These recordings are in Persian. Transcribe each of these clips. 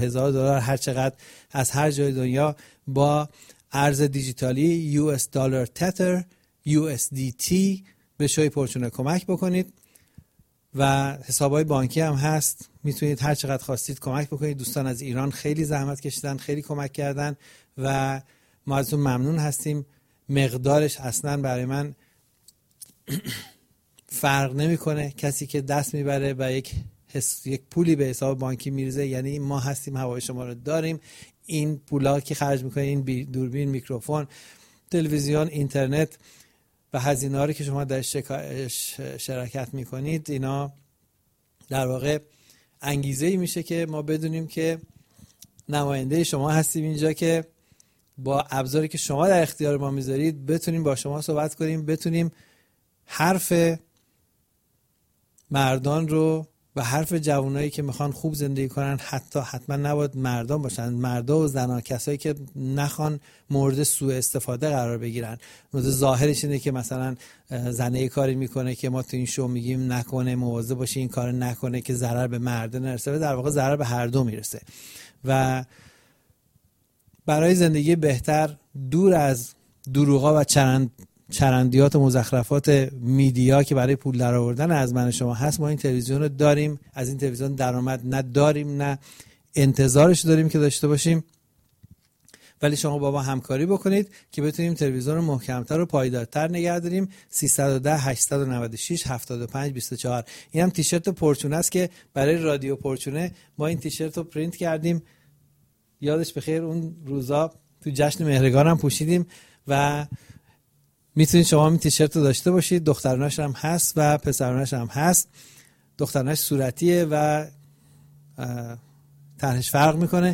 $1000 هر چقدر از هر جای دنیا با ارز دیجیتالی US دلار تتر USDT به شوی پورچونه کمک بکنید و حسابای بانکی هم هست، میتونید هر چقدر خواستید کمک بکنید. دوستان از ایران خیلی زحمت کشیدن، خیلی کمک کردن و ما ازتون ممنون هستیم. مقدارش اصلا برای من فرق نمیکنه، کسی که دست میبره و یک پولی به حساب بانکی میریزه یعنی ما هستیم، هوای شما رو داریم. این پولا که خرج میکنه، این دوربین، میکروفون، تلویزیون، اینترنت و هزینه‌ها رو که شما در شرکت میکنید، اینا در واقع انگیزه‌ای میشه که ما بدونیم که نماینده شما هستیم اینجا، که با ابزاری که شما در اختیار ما میذارید بتونیم با شما صحبت کنیم، بتونیم حرف مردان رو و حرف جوانایی که میخوان خوب زندگی کنن، حتما نباید مردان باشن، مردا و زنا، کسایی که نخوان مورد سوء استفاده قرار بگیرن. مورد ظاهرش اینه که مثلا زنه کاری میکنه که ما تو این شو میگیم نکنه، مواظب باشه این کار نکنه که ضرر به مرد نرسه، در واقع ضرر به هر دو میرسه. و برای زندگی بهتر، دور از دروغا و چرندیات و مزخرفات میدیا که برای پول درآوردن از من شما هست، ما این تلویزیون رو داریم، از این تلویزیون درآمد نداریم، نه انتظارش داریم که داشته باشیم، ولی شما با ما همکاری بکنید که بتونیم تلویزیون رو محکمتر و پایدارتر نگه داریم. 310 896 75 24. این هم تیشرت پورچونه است که برای رادیو پورچونه ما این تیشرت رو پرینت کردیم، یادش بخیر اون روزا تو جشن مهرگان هم پوشیدیم و میتونید شما این تیشرت رو داشته باشید. دخترانش هم هست و پسرانش هم هست. دخترانش صورتیه و طرحش فرق میکنه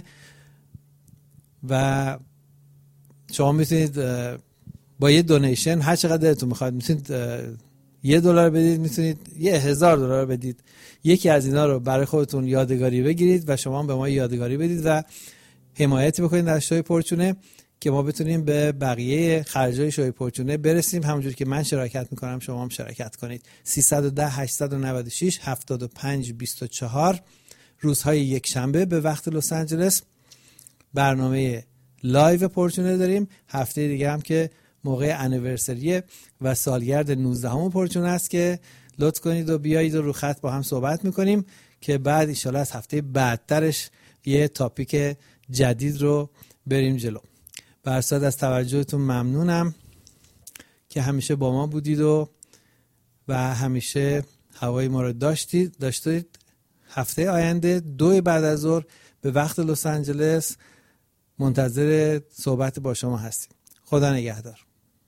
و شما میتونید با یه دونیشن هر چقدر دلتون میخواد، میتونید $1 بدید، میتونید $1000 بدید، یکی از اینا رو برای خودتون یادگاری بگیرید و شما به ما یادگاری بدید و حمایتی بکنید از شوی پورچونه که ما بتونیم به بقیه خرجای شوی پورچونه برسیم. همونجوری که من شراکت میکنم شما هم شراکت کنید. 310 896 75 24 روزهای یک شنبه به وقت لس آنجلس برنامه لایو پورچونه داریم. هفته دیگه هم که موقع انیورسری و سالگرد 19 پورچونه است که لطف کنید و بیایید و رو خط با هم صحبت میکنیم که بعد انشالله از هفته بعدترش یه تاپیک جدید رو بریم جلو. برصد از توجهتون ممنونم که همیشه با ما بودید و همیشه هوای ما رو داشتید. هفته آینده 2 بعد از ظهر به وقت لس آنجلس منتظر صحبت با شما هستیم. خدا نگهدار.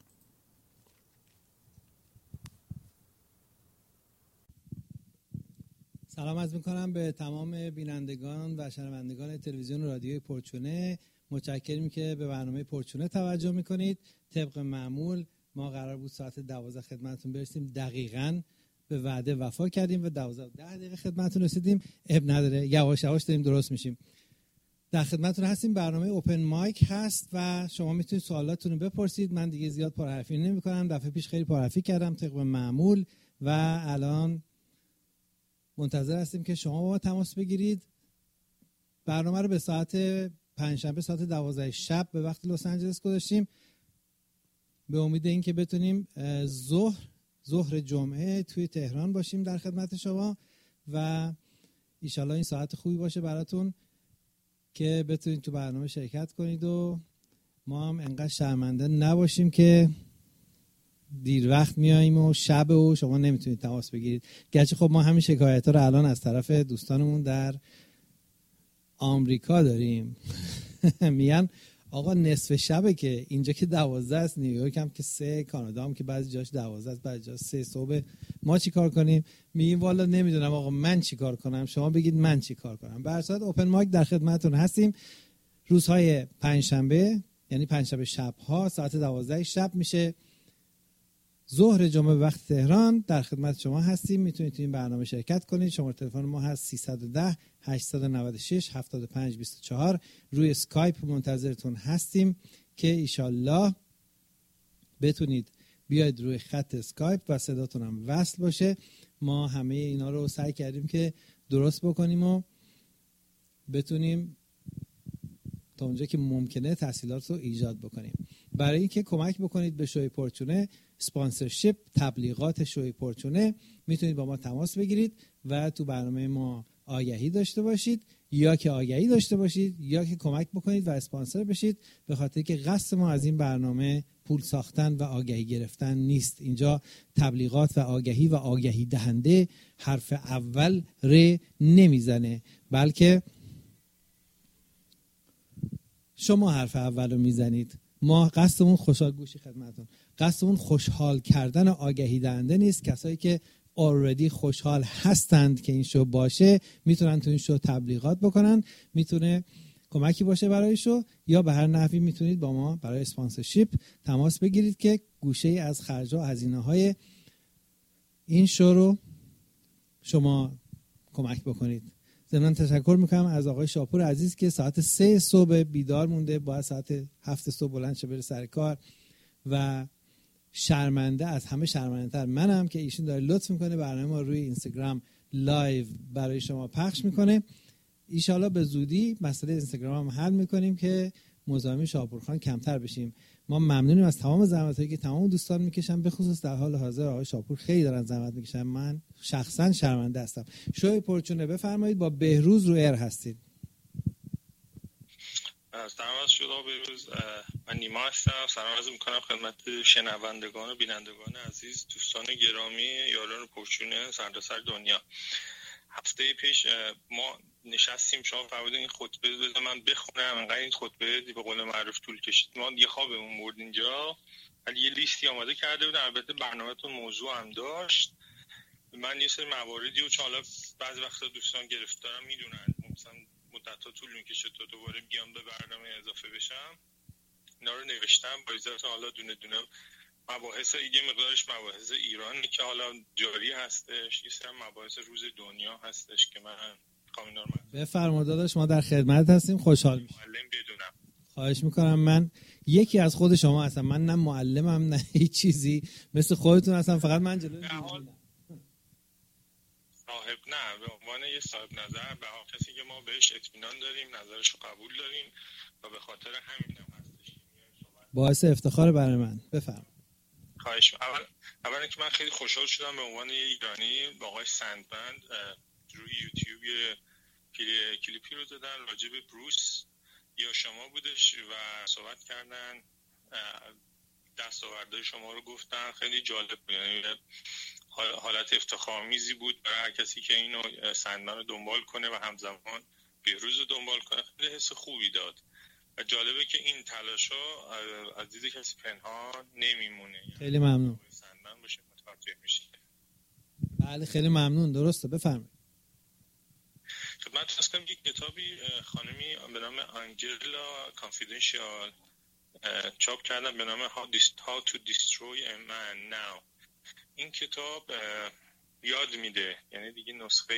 سلام عرض میکنم به تمام بینندگان و شنوندگان تلویزیون و رادیوی پورچونه. متشکریم که به برنامه پورچونه توجه میکنید. طبق معمول ما قرار بود ساعت 12 خدمتتون برسیم، دقیقاً به وعده وفا کردیم و 12:10 خدمتتون رسیدیم. اب نداره، یواش یواش داریم درست میشیم. در خدمتتون هستیم. برنامه اوپن مایک هست و شما میتونید سوالاتتون رو بپرسید. من دیگه زیاد پرحرفی نمی‌کنم. دفعه پیش خیلی پرحرفی کردم طبق معمول و الان منتظر هستیم که شما با ما تماس بگیرید. برنامه رو به ساعت پنجشنبه ساعت 12 شب به وقت لس آنجلس گذاشتیم به امید اینکه بتونیم ظهر جمعه توی تهران باشیم در خدمت شما و ان شاءالله این ساعت خوبی باشه براتون که بتونید تو برنامه شرکت کنید و ما هم انقدر شرمنده نباشیم که دیر وقت میاییم و شب و شما نمیتونید تماس بگیرید. گرچه خب ما همین شکایت‌ها رو الان از طرف دوستانمون در آمریکا داریم. میگن آقا نصف شبه که اینجا که 12 است، نیویورک هم که 3، کانادا هم که بعضی جاش 12 است، بعضی جا 3 صبح. ما چی کار کنیم؟ میگیم والا نمیدونم آقا من چی کار کنم، شما بگید من چی کار کنم. به هر صورت اوپن مایک در خدمتتون هستیم. روزهای پنجشنبه یعنی پنجشنبه شب‌ها ساعت 12 شب میشه ظهر جمعه به وقت تهران در خدمت شما هستیم. میتونید تو این برنامه شرکت کنید. شماره تلفن ما هست 310 896 75 24. روی اسکایپ منتظرتون هستیم که ایشالله بتونید بیاید روی خط اسکایپ و صداتون هم وصل باشه. ما همه اینا رو سعی کردیم که درست بکنیم و بتونیم تا اونجا که ممکنه تحصیلات رو ایجاد بکنیم. برای اینکه کمک بکنید به شوی پورچونه، اسپانسرشیپ، تبلیغات شوی پورچونه، میتونید با ما تماس بگیرید و تو برنامه ما آگهی داشته باشید، یا که آگهی داشته باشید یا که کمک بکنید و اسپانسر بشید، به خاطر که قصد ما از این برنامه پول ساختن و آگهی گرفتن نیست. اینجا تبلیغات و آگهی دهنده حرف اول ر نمیزنه، بلکه شما حرف اول رو میزنید. ما قصدمون خوشحال گوشی خدمتون، قصدمون خوشحال کردن آگهی دهنده نیست. کسایی که already خوشحال هستند که این شو باشه میتونن تو این شو تبلیغات بکنن، میتونه کمکی باشه برای شو، یا به هر نحوی میتونید با ما برای اسپانسرشیپ تماس بگیرید که گوشه ای از خرج و هزینه‌های این شو رو شما کمک بکنید. ضمن تشکر میکنم از آقای شاپور عزیز که ساعت 3 صبح بیدار مونده، باید ساعت 7 صبح بلند شه بره سر کار و شرمنده، از همه شرمنده تر منم که ایشون داره لطف میکنه برنامه ما روی اینستاگرام لایو برای شما پخش میکنه. ایشالا به زودی مسئله اینستاگرام هم حل میکنیم که مزاحم شاپورخان کمتر بشیم. ما ممنونیم از تمام زحمتایی که تمام دوستان میکشن، به خصوص در حال حاضر آقای شاپور خیلی دارن زحمت میکشن، من شخصا شرمنده هستم. شوی پورچونه بفرمایید، با بهروز رو ایر هستید. سلام از شما بهروز، من نیما هستم. سلام عرض میکنم خدمت شنوندگان و بینندگان عزیز، دوستان گرامی، یاران پورچونه سرتاسر دنیا. هفته پیش ما نشستیم، شما فرمودین این خطبه بذار من بخونم، انقدر این خطبه به قول معروف طول کشید، ما یه خوابمون برد اینجا، ولی یه لیستی آماده کرده بودم. البته برنامه‌تون موضوع هم داشت. من یه سری مواردی رو چون حالا بعضی وقتا دوستان گرفتارم میدونن، مثلا مدت‌ها طول میکشه تا دوباره بیام به برنامه اضافه بشم، اینا رو نوشتم با اجازه حالا دونه دونه مباحث، یه مقدارش مباحث ایرانی که حالا جاری هستش، یه سری مباحث روز دنیا هستش که من کامینا رو بفرمایید داداش، ما در خدمت هستیم، خوشحال میشم. معلم بدونم. خواهش میکنم. من یکی از خود شما هستم، من نه معلمم نه هیچ چیزی، مثل خودتون هستم، فقط من جلوی صاحب نه به عنوان یه صاحب نظر، به هر کسی که ما بهش اطمینان داریم، نظرش رو قبول داریم و به خاطر همین هم هستش. باعث افتخار برای من. بفرمایید. خواهش. اولا که من خیلی خوشحال شدم به عنوان یه ایرانی با آقای سندبند روی یوتیوب یه کلیپی رو دادن راجع به بروس یا شما بودش و صحبت کردن، دستاوردهای شما رو گفتن، خیلی جالب بود، یعنی حالت افتخارآمیزی بود برای هر کسی که اینو سندبند رو دنبال کنه و همزمان بهروز رو دنبال کنه. خیلی حس خوبی داد و جالبه که این تلاشا از دید کسی پنهان نمیمونه. خیلی ممنون. سندبند باشه متوجه میشه. بله خیلی ممنون. درسته، بفرمایید. خدمت عرض کنم یک کتابی خانمی به نام آنجلا کانفیدنشیال چاپ کردن به نام How to Destroy a Man Now. این کتاب یاد میده، یعنی دیگه نسخه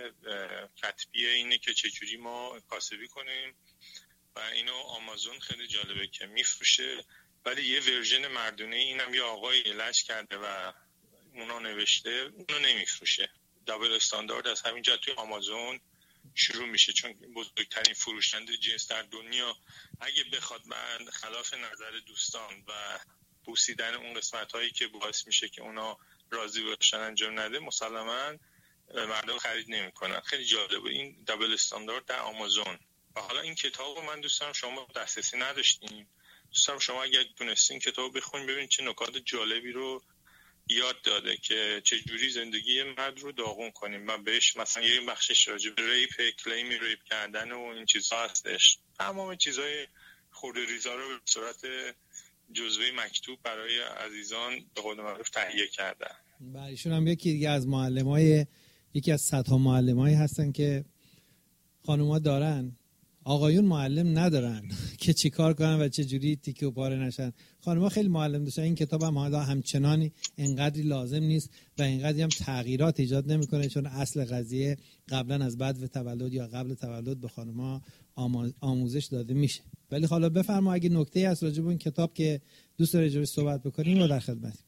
کتبی اینه که چجوری ما کاسبی کنیم و اینو آمازون خیلی جالبه که میفروشه، ولی یه ورژن مردونه اینم یه آقای لچ کرده و اونو نوشته، اونو نمیفروشه. دابل استاندارد از همین جهت توی آمازون شروع میشه، چون بزرگترین فروشنده جنس در دنیا اگه بخواد من خلاف نظر دوستان و بوسیدن اون قسمت هایی که باعث میشه که اونا راضی باشن انجام نده، مسلماً مردم خرید نمیکنن. خیلی جالبه این دابل استاندارد در آمازون. و حالا این کتابو من دوست دارم، شما دسترسی نداشتین، دوست دارم شما اگه تونستین کتابو بخونید ببینید چه نکات جالبی رو یاد داده که چه جوری زندگی مرد رو داغون کنیم. و بهش مثلا یه بخشش راجع به ریپ، کلیم ریپ کردن و این چیزا هستش. تمام چیزای خورده ریزا رو به صورت جزوه مکتوب برای عزیزان به قول معروف تهیه کردن. بله، ایشون هم یکی از معلمای، یکی از صدها معلمایی هستن که خانوما دارن، آقایون معلم ندارن که چیکار کنن و چه جوری تیکه و پاره نشن. خانوما خیلی معلم داشتن. این کتاب هم حالا همچنانی اینقدری لازم نیست و اینقدری هم تغییرات ایجاد نمیکنه، چون اصل قضیه قبلا از بعد و تولد یا قبل تولد به خانوما آموزش داده میشه. ولی حالا بفرما اگه نکته‌ای هست راجع به این کتاب که دوست داری راجعش صحبت بکنیم ما در خدمتیم.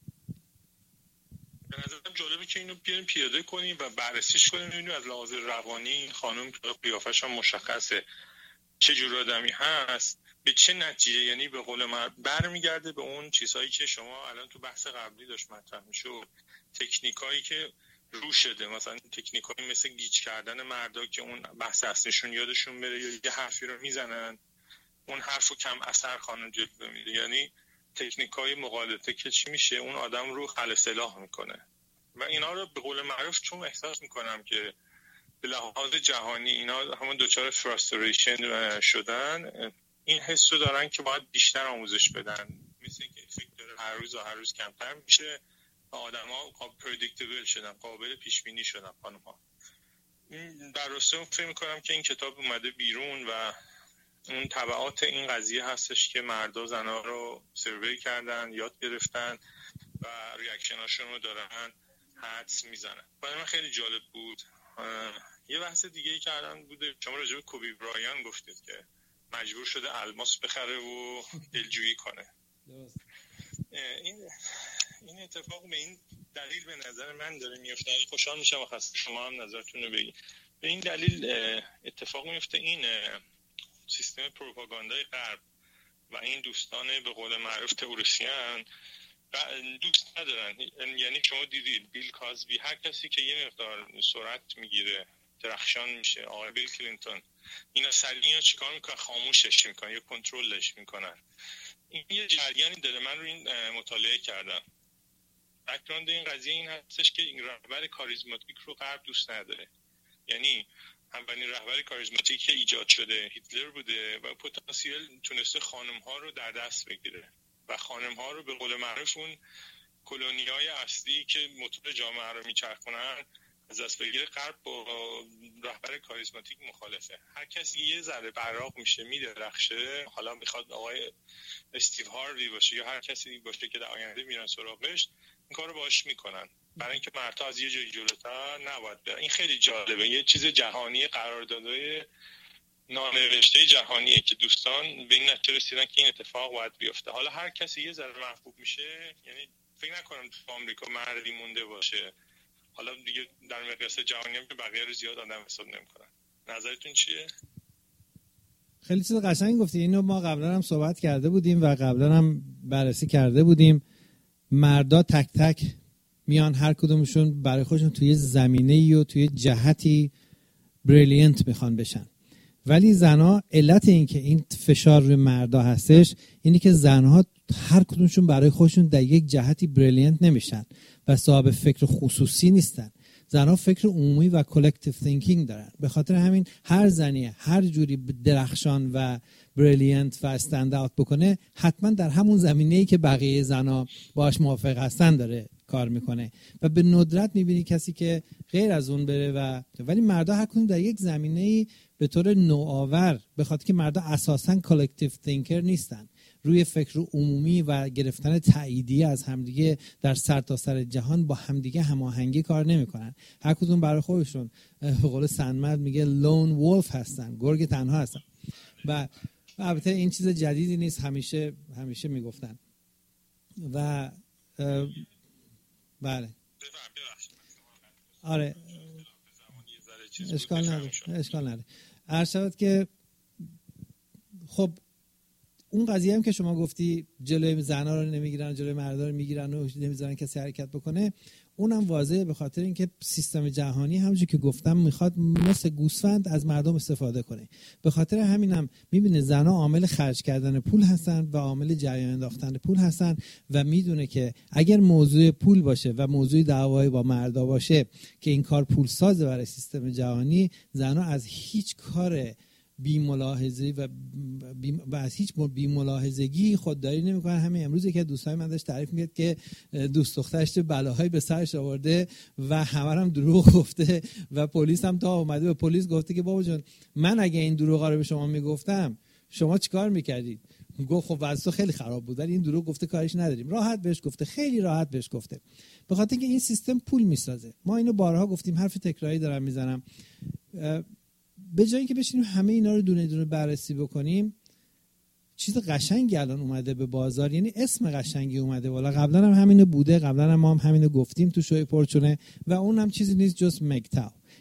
به نظرم جالبه که اینو بیاریم پیاده کنیم و بررسیش کنیم، ببینیم از لحاظ روانی خانم قیافش هم مشخصه. چه جور آدمی هست به چه نتیجه، یعنی به قول من برمیگرده به اون چیزهایی که شما الان تو بحث قبلی داشت مطرح میشد، تکنیکایی که رو شده، مثلا تکنیکایی مثل گیج کردن مردا که اون بحث اصلیشون یادشون بره یا یه حرفی رو میزنن اون حرفو کم اثر خانم جلوه میده، یعنی تکنیکای مغالطه که چی میشه اون آدم رو خل سلاح میکنه و اینا رو به قول معروف چون احساس میکنم که به لحاظ جهانی اینا همون دوچار فراستریشن شدن، این حس رو دارن که باید بیشتر آموزش بدن، مثل اینکه افکت داره هر روز کمتر میشه و آدما پردیکتبل شدن، قابل پیش بینی شدن. خانم‌ها در راستش فکر می‌کنم که این کتاب اومده بیرون و اون تبعات این قضیه هستش که مردا زنا رو سروی کردن، یاد گرفتن و ریاکشناشون رو دارن حدس میزنن. برای من خیلی جالب بود. یه بحث دیگه ای که الان بوده، شما راجع به کوبی برایان گفتید که مجبور شده الماس بخره و دلجویی کنه. درست. این اتفاق به این دلیل به نظر من داره میفته. خوشحال میشم و خواستم شما هم نظرتون رو بگید. به این دلیل اتفاق میفته این سیستم پروپاگاندای غرب و این دوستان به قول معروف تئوریسین دوست ندارن. یعنی شما دیدید بیل کازبی، هر کسی که یه مقدار سرعت میگیره درخشان میشه، آقای بیل کلینتون، اینا سریع چیکار میکنن؟ خاموشش میکنن یا کنترلش میکنن. این یه جریانی داره. من رو این مطالعه کردم. بک‌گراند این قضیه این هستش که این رهبر کاریزماتیک رو غرب دوست نداره. یعنی اولین رهبر کاریزماتیک که ایجاد شده هیتلر بوده و پتانسیل تونسته خانم‌ها رو در دست بگیره و خانم‌ها رو به قول معروف اون کلونیای اصلی که موتور جامعه رو میچرخونن از دست بگیره. غرب با رهبر کاریزماتیک مخالفه. هر کسی یه ذره براق میشه میدرخشه، حالا میخواد آقای استیو هاروی باشه یا هر کسی باشه که در آینده میرن سراغش، این کارو باهاش میکنن برای اینکه مردها از یه جای جلوتر نباید برن. این خیلی جالبه، یه چیز جهانی، قراردادهای نانوشته جهانیه که دوستان به این نتیجه رسیدن که این اتفاق باید بیفته. حالا هر کسی یه ذره محبوب میشه، یعنی فکر نکنم تو آمریکا مردی مونده باشه. حالا دیگه در مقیاس جهانی هم که بقیه رو زیاد آدم حساب نمی‌کنن. نظرتون چیه؟ خیلی چیز قشنگ گفتی. اینو ما قبلا هم صحبت کرده بودیم و قبلا هم بررسی کرده بودیم. مردا تک تک میان هر کدومشون برای خودشون توی زمینه‌ای و توی جهتی بریلینت میخوان بشن، ولی زنها علت این که این فشار روی مردا هستش اینی که زنها هر کدومشون برای خودشون در یک جهتی بریلینت نمیشن و صاحب فکر خصوصی نیستن. زنها فکر عمومی و کلکتیو تینکینگ دارن. به خاطر همین هر زنی هر جوری درخشان و بریلینت و استند اوت بکنه حتما در همون زمینه‌ای که بقیه زنها باهاش موافق هستن داره کار میکنه و به ندرت میبینی کسی که غیر از اون بره. و ولی مردا هر کدوم در یک زمینه‌ای به طور نوآور، به خاطر که مردا اساساً کلکتیو تینکر نیستن، روی فکر عمومی و گرفتن تاییدیه از همدیگه در سرتاسر جهان با همدیگه هماهنگی کار نمیکنن. هر کدوم برای خودشون به قول سندمرد میگه لون وولف هستن، گرگ تنها هستن. و البته این چیز جدیدی نیست، همیشه میگفتن. و بله آره اشکال نداره. عرض شد که خب اون قضیه هم که شما گفتی جلوی زنها رو نمیگیرن، جلوی مردا رو میگیرن و نمیذارن کسی حرکت بکنه، اونم واضحه به خاطر اینکه سیستم جهانی همونجوری که گفتم میخواد مثل گوسفند از مردم استفاده کنه. به خاطر همینم میبینه زنها عامل خرج کردن پول هستن و عامل جریان انداختن پول هستن و میدونه که اگر موضوع پول باشه و موضوع دعوای با مردا باشه که این کار پول سازه برای سیستم جهانی، زنها از هیچ کار بی‌ملاحظه‌ای و از هیچ بی‌ملاحظگی خودداری نمی‌کنن. همین امروز که دوستای من داشت تعریف می‌کرد که دوست دخترش بلاهایی به سرش آورده و همه هم دروغ گفته و پلیس هم تا اومده به پلیس گفته که بابا جون من اگه این دروغا رو به شما میگفتم شما چیکار می‌کردید؟ گفت خب وضع خیلی خراب بود ولی این دروغ گفته کارش نداریم. راحت بهش گفته، خیلی راحت بهش گفته، به خاطر اینکه این سیستم پول می‌سازه. ما اینو بارها گفتیم، حرف تکراری دارم میزنم. به جای اینکه بشینیم همه اینا رو دونه دونه بررسی بکنیم، چیز قشنگی الان اومده به بازار، یعنی اسم قشنگی اومده والا. قبلا هم همینو بوده، قبلا هم ما هم همینو گفتیم تو شوی پرچونه و اونم چیزی نیست جز مگتاو.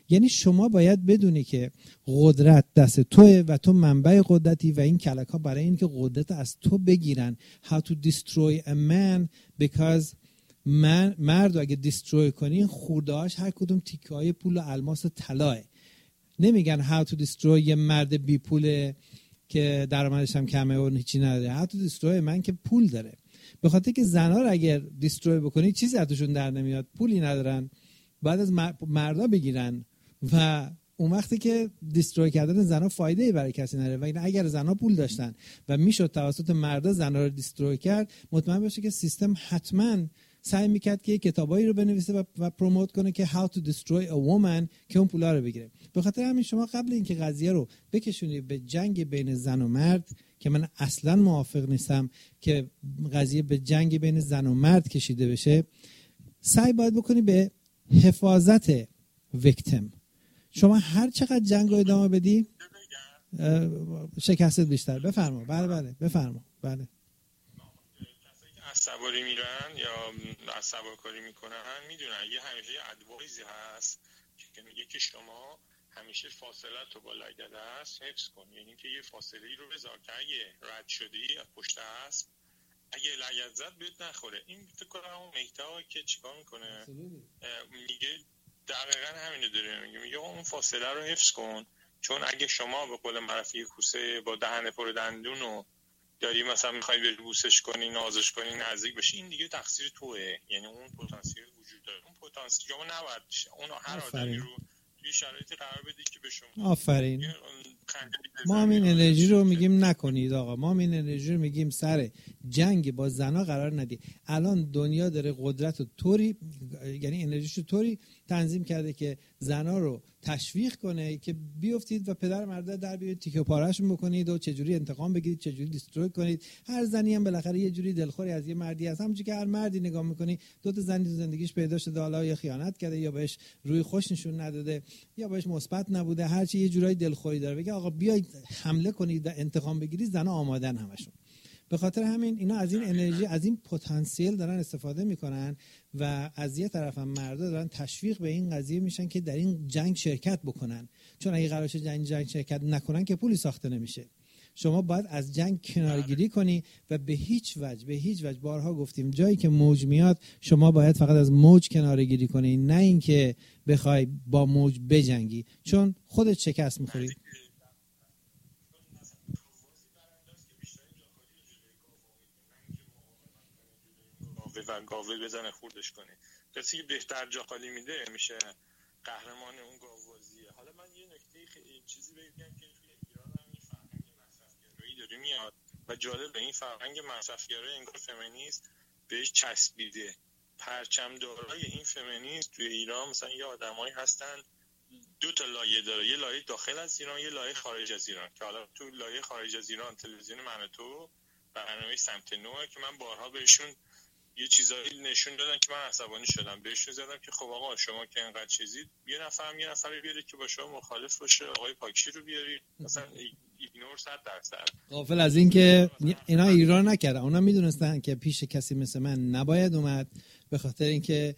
یعنی شما باید بدونی که قدرت دست توه و تو منبع قدرتی و این کلک ها برای این که قدرت از تو بگیرن. how to destroy a man because مرد اگه دیستروی کنی خوردهاش هر کدوم تیکه های پول و الماس و طلاه. نمیگن how to destroy یه مرد بی پوله که درآمدش هم کمه و هیچی نداره. how to destroy من که پول داره. به خاطر که زنا رو اگر دیستروی بکنی چیزی ازشون در نمیاد، پولی ندارن، بعد از مردا بگیرن و اون وقتی که دیستروی کردن زنا فایده‌ای برای کسی نداره. و اگر زنا پول داشتن و میشد توسط مردا زنا رو دیستروی کرد، مطمئن باشه که سیستم حتما سعی میکرد که کتابایی رو بنویسه و پروموت کنه که how to destroy a woman که اون پولا رو بگیره. به خاطر همین شما قبل اینکه قضیه رو بکشونی به جنگ بین زن و مرد که من اصلا موافق نیستم که قضیه به جنگ بین زن و مرد کشیده بشه، سعی باید بکنی به حفاظت ویکتیم. شما هر چقدر جنگ رو ادامه بدی شکست بیشتر. بفرما. بله بفرما. بله. سواری میرن یا از سوارکاری میکنن میدونن یه همیشه یه ادوایزی هست که میگه که شما همیشه فاصله تو با لگد هست حفظ کن. یعنی که یه فاصله ای رو بذار که اگه رد شدی از پشت هست اگه لگد زد بهت نخوره. این فکر کنم اون مهتا که چیکار میکنه میگه دقیقاً همینو داره میگه اون فاصله رو حفظ کن، چون اگه شما به قول معروف یه کوسه با دهن پر دندون و داری مثلا میخوای بری بوسش کنی، نازش کنی، نزدیک بشی، این دیگه تقصیر توئه. یعنی اون پتانسیل وجود داره، اون پتانسیل شما نباید اون هر آدمی رو توی شرایطی قرار بدی که به شما آفرین. ما هم این انرژی رو میگیم نکنید آقا، ما هم این انرژی رو میگیم سر جنگ با زنا قرار ندید. الان دنیا داره قدرت رو طوری، یعنی انرژیش رو طوری تنظیم کرده که زنا رو تشویق کنه که بیافتید و پدر مرده در بیارید تیکه پارهشون بکنید و چجوری انتقام بگیرید، چجوری دیستروی کنید. هر زنی هم بالاخره یه جوری دلخوری از یه مردی هست. همونجوری که هر مردی نگاه میکنی دو تا زنی تو زندگیش پیدا شده، حالا یا خیانت کرده یا بهش روی خوش نشون نداده یا بهش مثبت نبوده، هر چی یه جورایی دلخوری داره، بگه آقا بیاید حمله کنید و انتقام بگیرید، زنا آمادن همشون. به خاطر همین اینا از این انرژی، از این پتانسیل دارن استفاده میکنن و از یه طرف هم مردا دارن تشویق به این قضیه میشن که در این جنگ شرکت بکنن، چون اگه قرارش جنگ شرکت نکنن که پولی ساخته نمیشه. شما باید از جنگ کنارگیری کنی و به هیچ وجه بارها گفتیم جایی که موج میاد شما باید فقط از موج کنارگیری کنی، نه اینکه بخوای با موج بجنگی، چون خودت شکست میخوری. و گاوه بزنه خوردش کنه. کسی که بهتر جا خالی میده میشه قهرمان اون گاوبازیه. حالا من یه نکته چیزی بگم که توی ایران هم این فرهنگ مصرفگرایی داره میاد و جالب این فرهنگ مصرفگرایی انگار فمینیست بهش چسبیده. پرچمدارای این فمینیست توی ایران مثلا یه آدمایی هستن دو تا لایه داره، یه لایه داخل از ایران، یه لایه خارج از ایران، که حالا تو لایه خارج از ایران تلویزیون من و تو برنامه سمت نوع که من بارها بهشون یه چیزایی نشون دادن که من عصبانی شدم، بهشون زدم که خب آقا شما که اینقدر چیزید یه نفر بیارید که با شما مخالف باشه، آقای پاکشی رو بیارید، مثلا ایگنور 100%. غافل از این که اینا ایران نکردن، اونا میدونستن که پیش کسی مثل من نباید اومد، به خاطر اینکه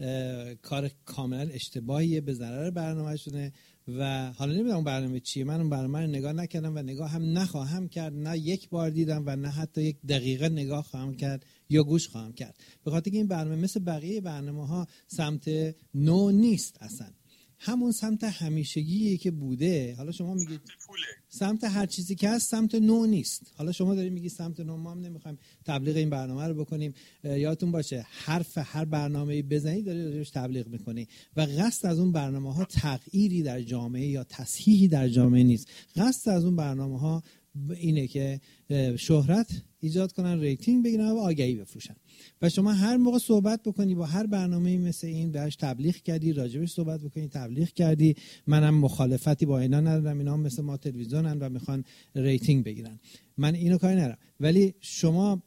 کار کاملا اشتباهیه، به ضرر برنامه‌شونه. و حالا نمیدونم برنامه چیه، من اون برنامه رو نگاه نکردم و نگاه هم نخواهم کرد، نه یک بار دیدم و نه حتی یک دقیقه نگاه خواهم کرد یا گوش خواهم کرد، به خاطر که این برنامه مثل بقیه برنامه‌ها سمت نو نیست، اصلا همون سمت همیشگیه که بوده. حالا شما میگید سمت هر چیزی که هست سمت نو نیست، حالا شما دارید میگید سمت نو. ما هم نمیخوایم تبلیغ این برنامه رو بکنیم. یادتون باشه حرف هر برنامه‌ای بزنید دارید تبلیغ میکنی و قصد از اون برنامه‌ها تغییری در جامعه یا تصحیحی در جامعه نیست. قصد از اون برنامه‌ها اینه که شهرت ایجاد کنن، ریتینگ بگیرن و آگهی بفروشن. و شما هر موقع صحبت بکنی با هر برنامه‌ای مثل این بهش تبلیغ کردی، راجبش صحبت بکنی، تبلیغ کردی. منم مخالفتی با اینا ندارم، اینا مثل ما تلویزیونن و میخوان ریتینگ بگیرن، من اینو کاری ندارم. ولی شما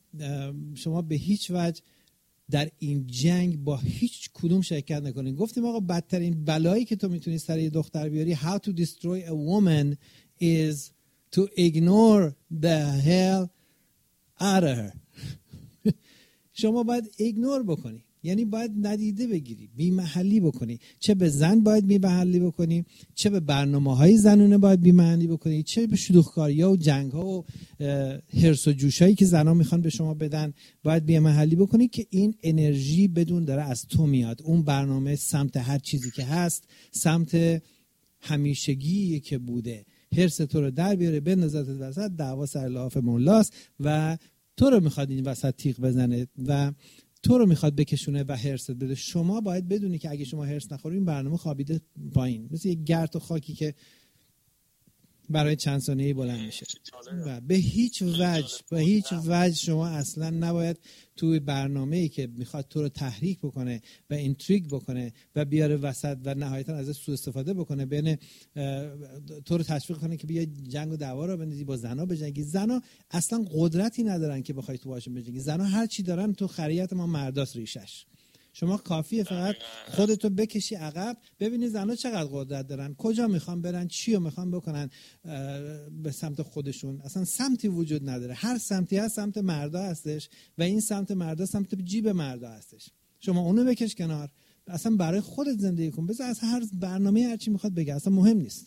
به هیچ وجه در این جنگ با هیچ کدوم شرکت نکنید. گفتیم آقا بدترین بلایی که تو میتونی سر یه دختر بیاری how to destroy a woman is to ignore the hell out of her. شما باید ایگنور بکنی، یعنی باید ندیده بگیری، بی محلی بکنی. چه به زن باید بی محلی بکنی، چه به برنامه‌های زنونه باید بی محلی بکنی، چه به شلوغکاری‌ها و جنگ‌ها و حرص و جوشایی که زن‌ها میخوان به شما بدن باید بی محلی بکنی که این انرژی بدون داره از تو میاد. اون برنامه سمت هر چیزی که هست، سمت همیشگی که بوده، حرص تو رو در بیاره، بندازت وسط، دعوا سر لحاف مولاست و تو رو میخواد این وسط تیغ بزنه و تو رو میخواد بکشونه و حرصت بده. شما باید بدونی که اگه شما حرص نخوری این برنامه خوابیده پایین، مثل یک گرد و خاکی که برای چند ثانیه‌ای بلند میشه و به هیچ وجه شما اصلا نباید توی برنامه‌ای که میخواد تو رو تحریک بکنه و اینتریگ بکنه و بیاره وسط و نهایتا ازش سوء استفاده بکنه، بین تو رو تشویق کنه که بیا جنگ و دعوا رو بندازی، با زنا بجنگی. زنا اصلا قدرتی ندارن که بخوای تو باشون بجنگی. زنا هر چی دارن تو خریت ما مرداست ریشش. شما کافیه فقط خودتو بکشی عقب، ببینی زنها چقدر قدرت دارن، کجا میخوان برن، چی رو میخوان بکنن به سمت خودشون. اصلا سمتی وجود نداره، هر سمتی هست سمت مردا هستش و این سمت مردا سمت جیب مردا هستش. شما اونو بکش کنار، اصلا برای خودت زندگی کن، بذار اصلا هر برنامه هر چی میخواد بگه اصلا مهم نیست.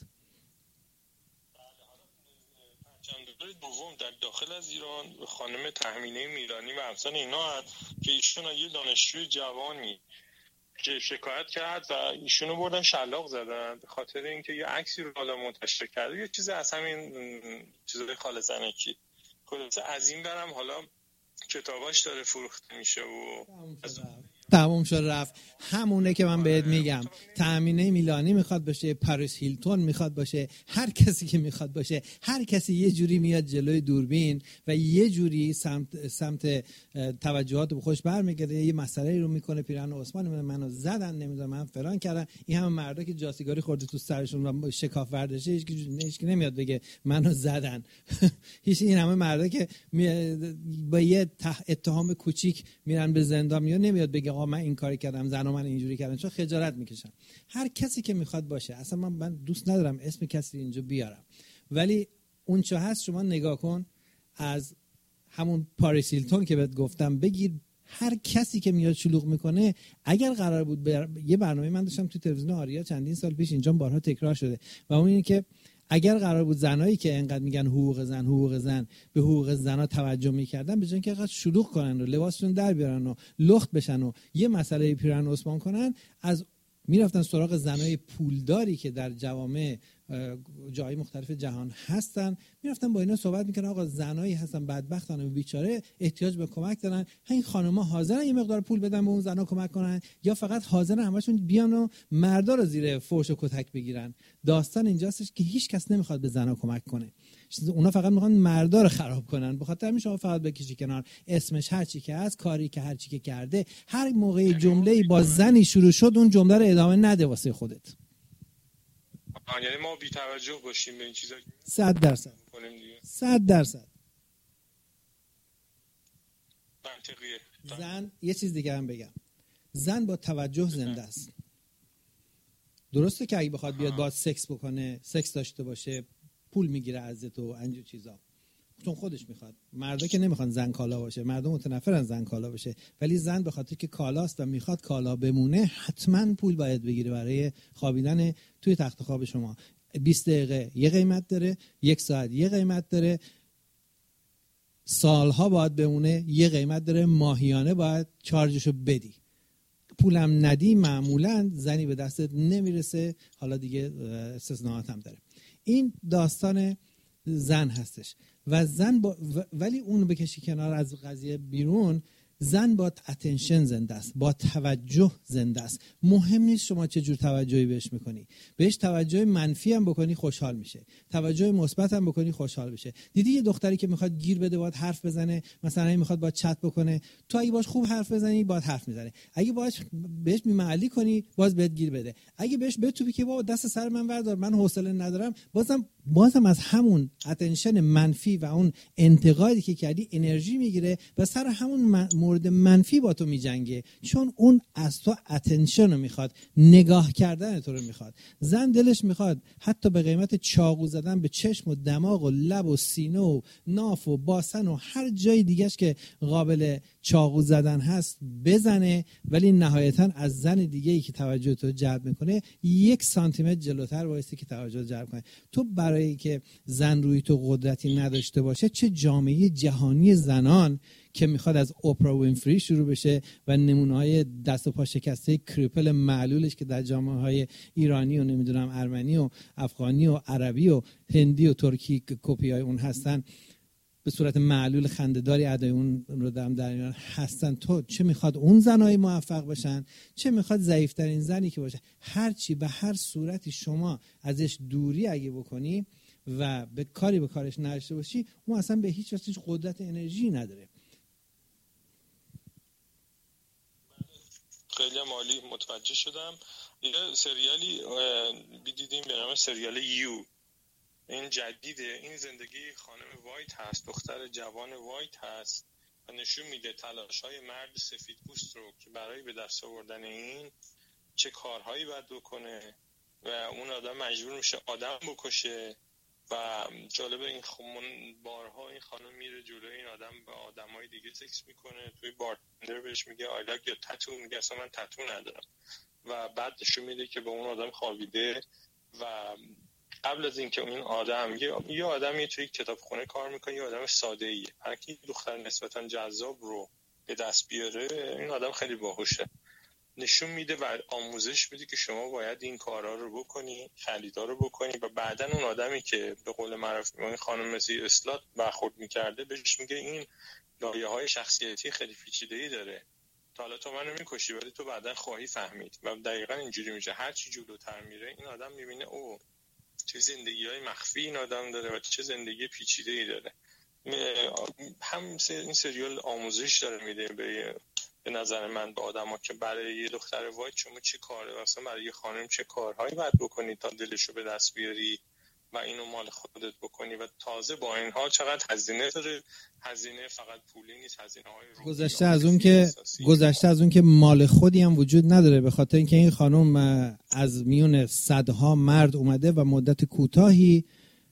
دوم در داخل از ایران خانم تهمینه میلانی و امثال اینا هست که ایشون یه دانشجوی جوانی که شکایت کرد و ایشونو بردن شلاق زدن به خاطر اینکه یه عکسی رو حالا منتشر کرده، یه چیز از همین چیزای خال زنکی. خلاصه از این برم حالا کتاباش داره فروخته میشه و تموم شد رفت. همونه که من بهت میگم، تأمینه میلانی میخواد باشه، پاریس هیلتون میخواد باشه، هر کسی که میخواد باشه، هر کسی یه جوری میاد جلوی دوربین و یه جوری سمت توجهات به خودش برمیگرده، یه مسئله رو میکنه. پیرهن عثمان منو زدن، نمیدونم من فلان کردم. این همه مردا که جاسیگاری خورده تو سرشون و شکاف وردشه، هیچ کی نمیاد بگه منو زدن. هیچ این همه مردا که با یه اتهام کوچیک میرن به زندان، نمیاد بگه من این کاری کردم، زنا من اینجوری کردن، چون خجالت میکشن. هر کسی که میخواد باشه، اصلا من دوست ندارم اسم کسی اینجا بیارم، ولی اون چه هست شما نگاه کن، از همون پاریس هیلتون که بهت گفتم بگیر، هر کسی که میاد شلوغ میکنه. اگر قرار بود یه برنامه من داشتم تو تلویزیون آریا چندین سال پیش، اینجا بارها تکرار شده و اون اینه که اگر قرار بود زنایی که انقدر میگن حقوق زن به حقوق زنا توجه میکردن، به جای اینکه انقدر شلوغ کنن و لباسشون در بیارن و لخت بشن و یه مسئله پیرهن عثمان کنن، از میرفتن سراغ زنای پولداری که در جوامع جای مختلف جهان هستن، میرفتن با اینا صحبت میکنن، آقا زنایی هستن بدبختن و بیچاره احتیاج به کمک دارن، این خانم‌ها حاضرن یه مقدار پول بدن به اون زنا کمک کنن یا فقط حاضرن همشون بیان و مردا رو زیر فرش و کتک بگیرن؟ داستان اینجاست که هیچ کس نمیخواد به زنا کمک کنه، اونا فقط میخوان مردا رو خراب کنن. بخاطر همین شما فقط بکشی کنار اسمش، هر چی که هست، کاری که هر چی که کرده، هر موقع جمله‌ای با زنی شروع شد اون جمله رو ادامه نده واسه خودت. یعنی ما بی‌توجه باشیم به این چیزا 100%. منطقیه. زن یه چیز دیگه هم بگم، زن با توجه زنده است. درسته که اگه بخواد بیاد باید سکس بکنه، سکس داشته باشه، پول میگیره ازت و اینجور چیزا، چون خودش میخواد. مردا که نمیخوان زن کالا باشه، مردم متنفرن زن کالا باشه، ولی زن به خاطر که کالاست و میخواد کالا بمونه، حتما پول باید بگیره برای خوابیدن توی تخت خواب شما. 20 دقیقه یه قیمت داره، 1 ساعت یه قیمت داره، سالها باید بمونه یه قیمت داره، ماهیانه باید چارجشو بدی. پولم ندی معمولا زنی به دستت نمیرسه. حالا دیگه استثناءات هم داره. این داستان زن هستش و زن ولی اون بکشی کنار از قضیه بیرون، زن با اتنشن زنده است، با توجه زنده است. مهم نیست شما چه جور توجهی بهش میکنی، بهش توجه منفی هم بکنی خوشحال میشه، توجه مثبت هم بکنی خوشحال بشه. دیدی یه دختری که میخواد گیر بده باید حرف بزنه، مثلا میخواد باید چت بکنه، تو اگه باش خوب حرف بزنی باید حرف میزنه، اگه بهش بی‌محلی کنی باز بهت گیر بده، اگه بهش بتوپی که بابا دست سر من بردار من حوصله ندارم، بازم از همون اتنشن منفی و اون انتقادی که کردی انرژی میگیره و سر همون مورد منفی با تو میجنگه، چون اون از تو اتنشن رو میخواد، نگاه کردن تو رو میخواد. زن دلش میخواد حتی به قیمت چاقو زدن به چشم و دماغ و لب و سینه و ناف و باسن و هر جای دیگهش که قابل چاقو زدن هست بزنه، ولی نهایتا از زن دیگه‌ای که توجه تو جلب میکنه 1 سانتی متر جلوتر وایسته که توجه جلب کنه. تو برای که زن روی تو قدرتی نداشته باشه، چه جامعه جهانی زنان که میخواد از اوپرا وینفری شروع بشه و نمونه‌های دست و پا شکسته کریپل معلولش که در جامعه‌های ایرانی و نمیدونم ارمنی و افغانی و عربی و هندی و ترکی کپیای اون هستن، به صورت معلول خنده‌داری ادای اون رو در ایران هستن. تو چه میخواد اون زنای موفق باشن، چه میخواد ضعیف‌ترین زنی که باشه. هر چی به هر صورتی شما ازش دوری اگه بکنی و به کارش نداشته باشی، اون اصلا به هیچ وجه قدرت انرژی نداره. خیلی عالی، متوجه شدم. یه سریالی دیدیم به نام سریال یو، این جدیده. این زندگی خانم وایت هست، دختر جوان وایت هست و نشون میده تلاش‌های مرد سفیدپوست رو که برای به دست آوردن این چه کارهایی باید بکنه و اون آدم مجبور میشه آدم بکشه. و جالبه این بارها این خانم میره جلوی این آدم با آدمای دیگه سکس میکنه. توی بارتندر بهش میگه I like your tattoo، میگه اصلا من تتو ندارم. و بعد نشون میده که با اون آدم خوابیده و قبل از اینکه این آدم یه آدمی توی کتابخونه کار میکنه، یه آدم ساده ایه، هر کی دختر نسبتا جذاب رو به دست بیاره این آدم خیلی باهوشه. نشون میده و آموزش میده که شما باید این کارا رو بکنی، خریدا رو بکنی و بعدن اون آدمی که به قول معروف این خانم مسی اسلات برخورد میکرده بهش میگه این لایه‌های شخصیتی خیلی پیچیده‌ای داره، تا حالا تو منو میکشی ولی تو بعدن خواهی فهمید. و دقیقاً اینجوری میشه، هر چی جلوتر میره این آدم میبینه او چه زندگی‌های مخفی این آدم داره و چه زندگی پیچیده‌ای داره. هم این سریال آموزش داره میده به نظر من به آدما که برای یه دختر وایت شما چه کاره، مثلا برای یه خانم چه کارهایی باید بکنی تا دلشو به دست بیاری و اینو مال خودت بکنی. و تازه با این حال چقدر هزینه داره، هزینه فقط پولی نیست، هزینه‌های گذشته از اون که مال خودی هم وجود نداره، به خاطر اینکه این خانم از میون صدها مرد اومده و مدت کوتاهی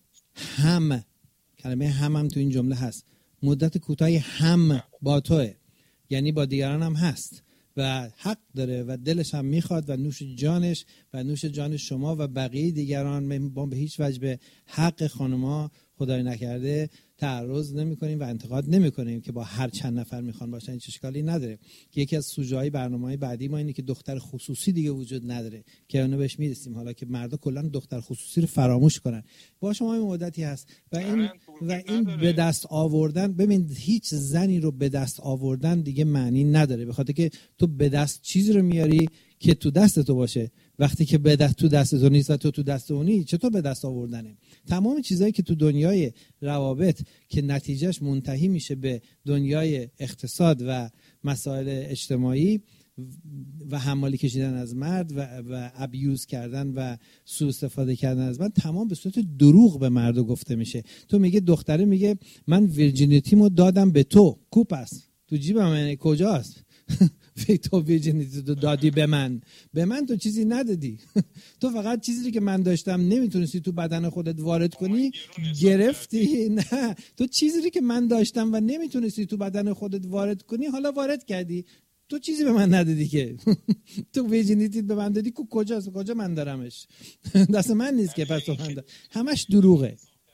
کلمه هم تو این جمله هست، مدت کوتاهی هم با توه، یعنی با دیگران هم هست و حق داره و دلش هم میخواد و نوش جانش و نوش جان شما و بقیه دیگران. ما به هیچ وجه به حق خانم‌ها خدای نکرده تعرض نمی‌کنیم و انتقاد نمی‌کنیم که با هر چند نفر میخوان باشن، هیچ اشکالی نداره. که یکی از سوژه‌های برنامه‌های بعدی ما اینه که دختر خصوصی دیگه وجود نداره که اونو بهش میرسیم، حالا که مردا کلا دختر خصوصی رو فراموش کنن. با شما این مدتی هست و این به دست آوردن، ببین هیچ زنی رو به دست آوردن دیگه معنی نداره، به خاطر که تو به دست چیزی رو میاری که تو دست تو باشه. وقتی که به دست تو دست تو نیست و تو دست اونی، چطور به دست آوردنه؟ تمام چیزایی که تو دنیای روابط که نتیجهش منتهی میشه به دنیای اقتصاد و مسائل اجتماعی و حمالی کشیدن از مرد و ابیوز کردن و سوء استفاده کردن از مرد، تمام به صورت دروغ به مرد گفته میشه. تو میگه دختره میگه من ویرجینیتیمو دادم به تو، کوپس تو جیبم کجاست؟ تو ویرجینیتی تو دادی به من تو چیزی ندادی. تو فقط چیزی که من داشتم نمیتونستی تو بدن خودت وارد کنی گرفتی. نه، تو چیزی که من داشتم و نمیتونستی تو بدن خودت وارد کنی حالا وارد کردی. تو چیزی به من ندادی که. تو ویرجینیتی به من دادی، کجاست؟ کجا من دارمش؟ دست من نیست که پس تو من دارم. همش دروغه.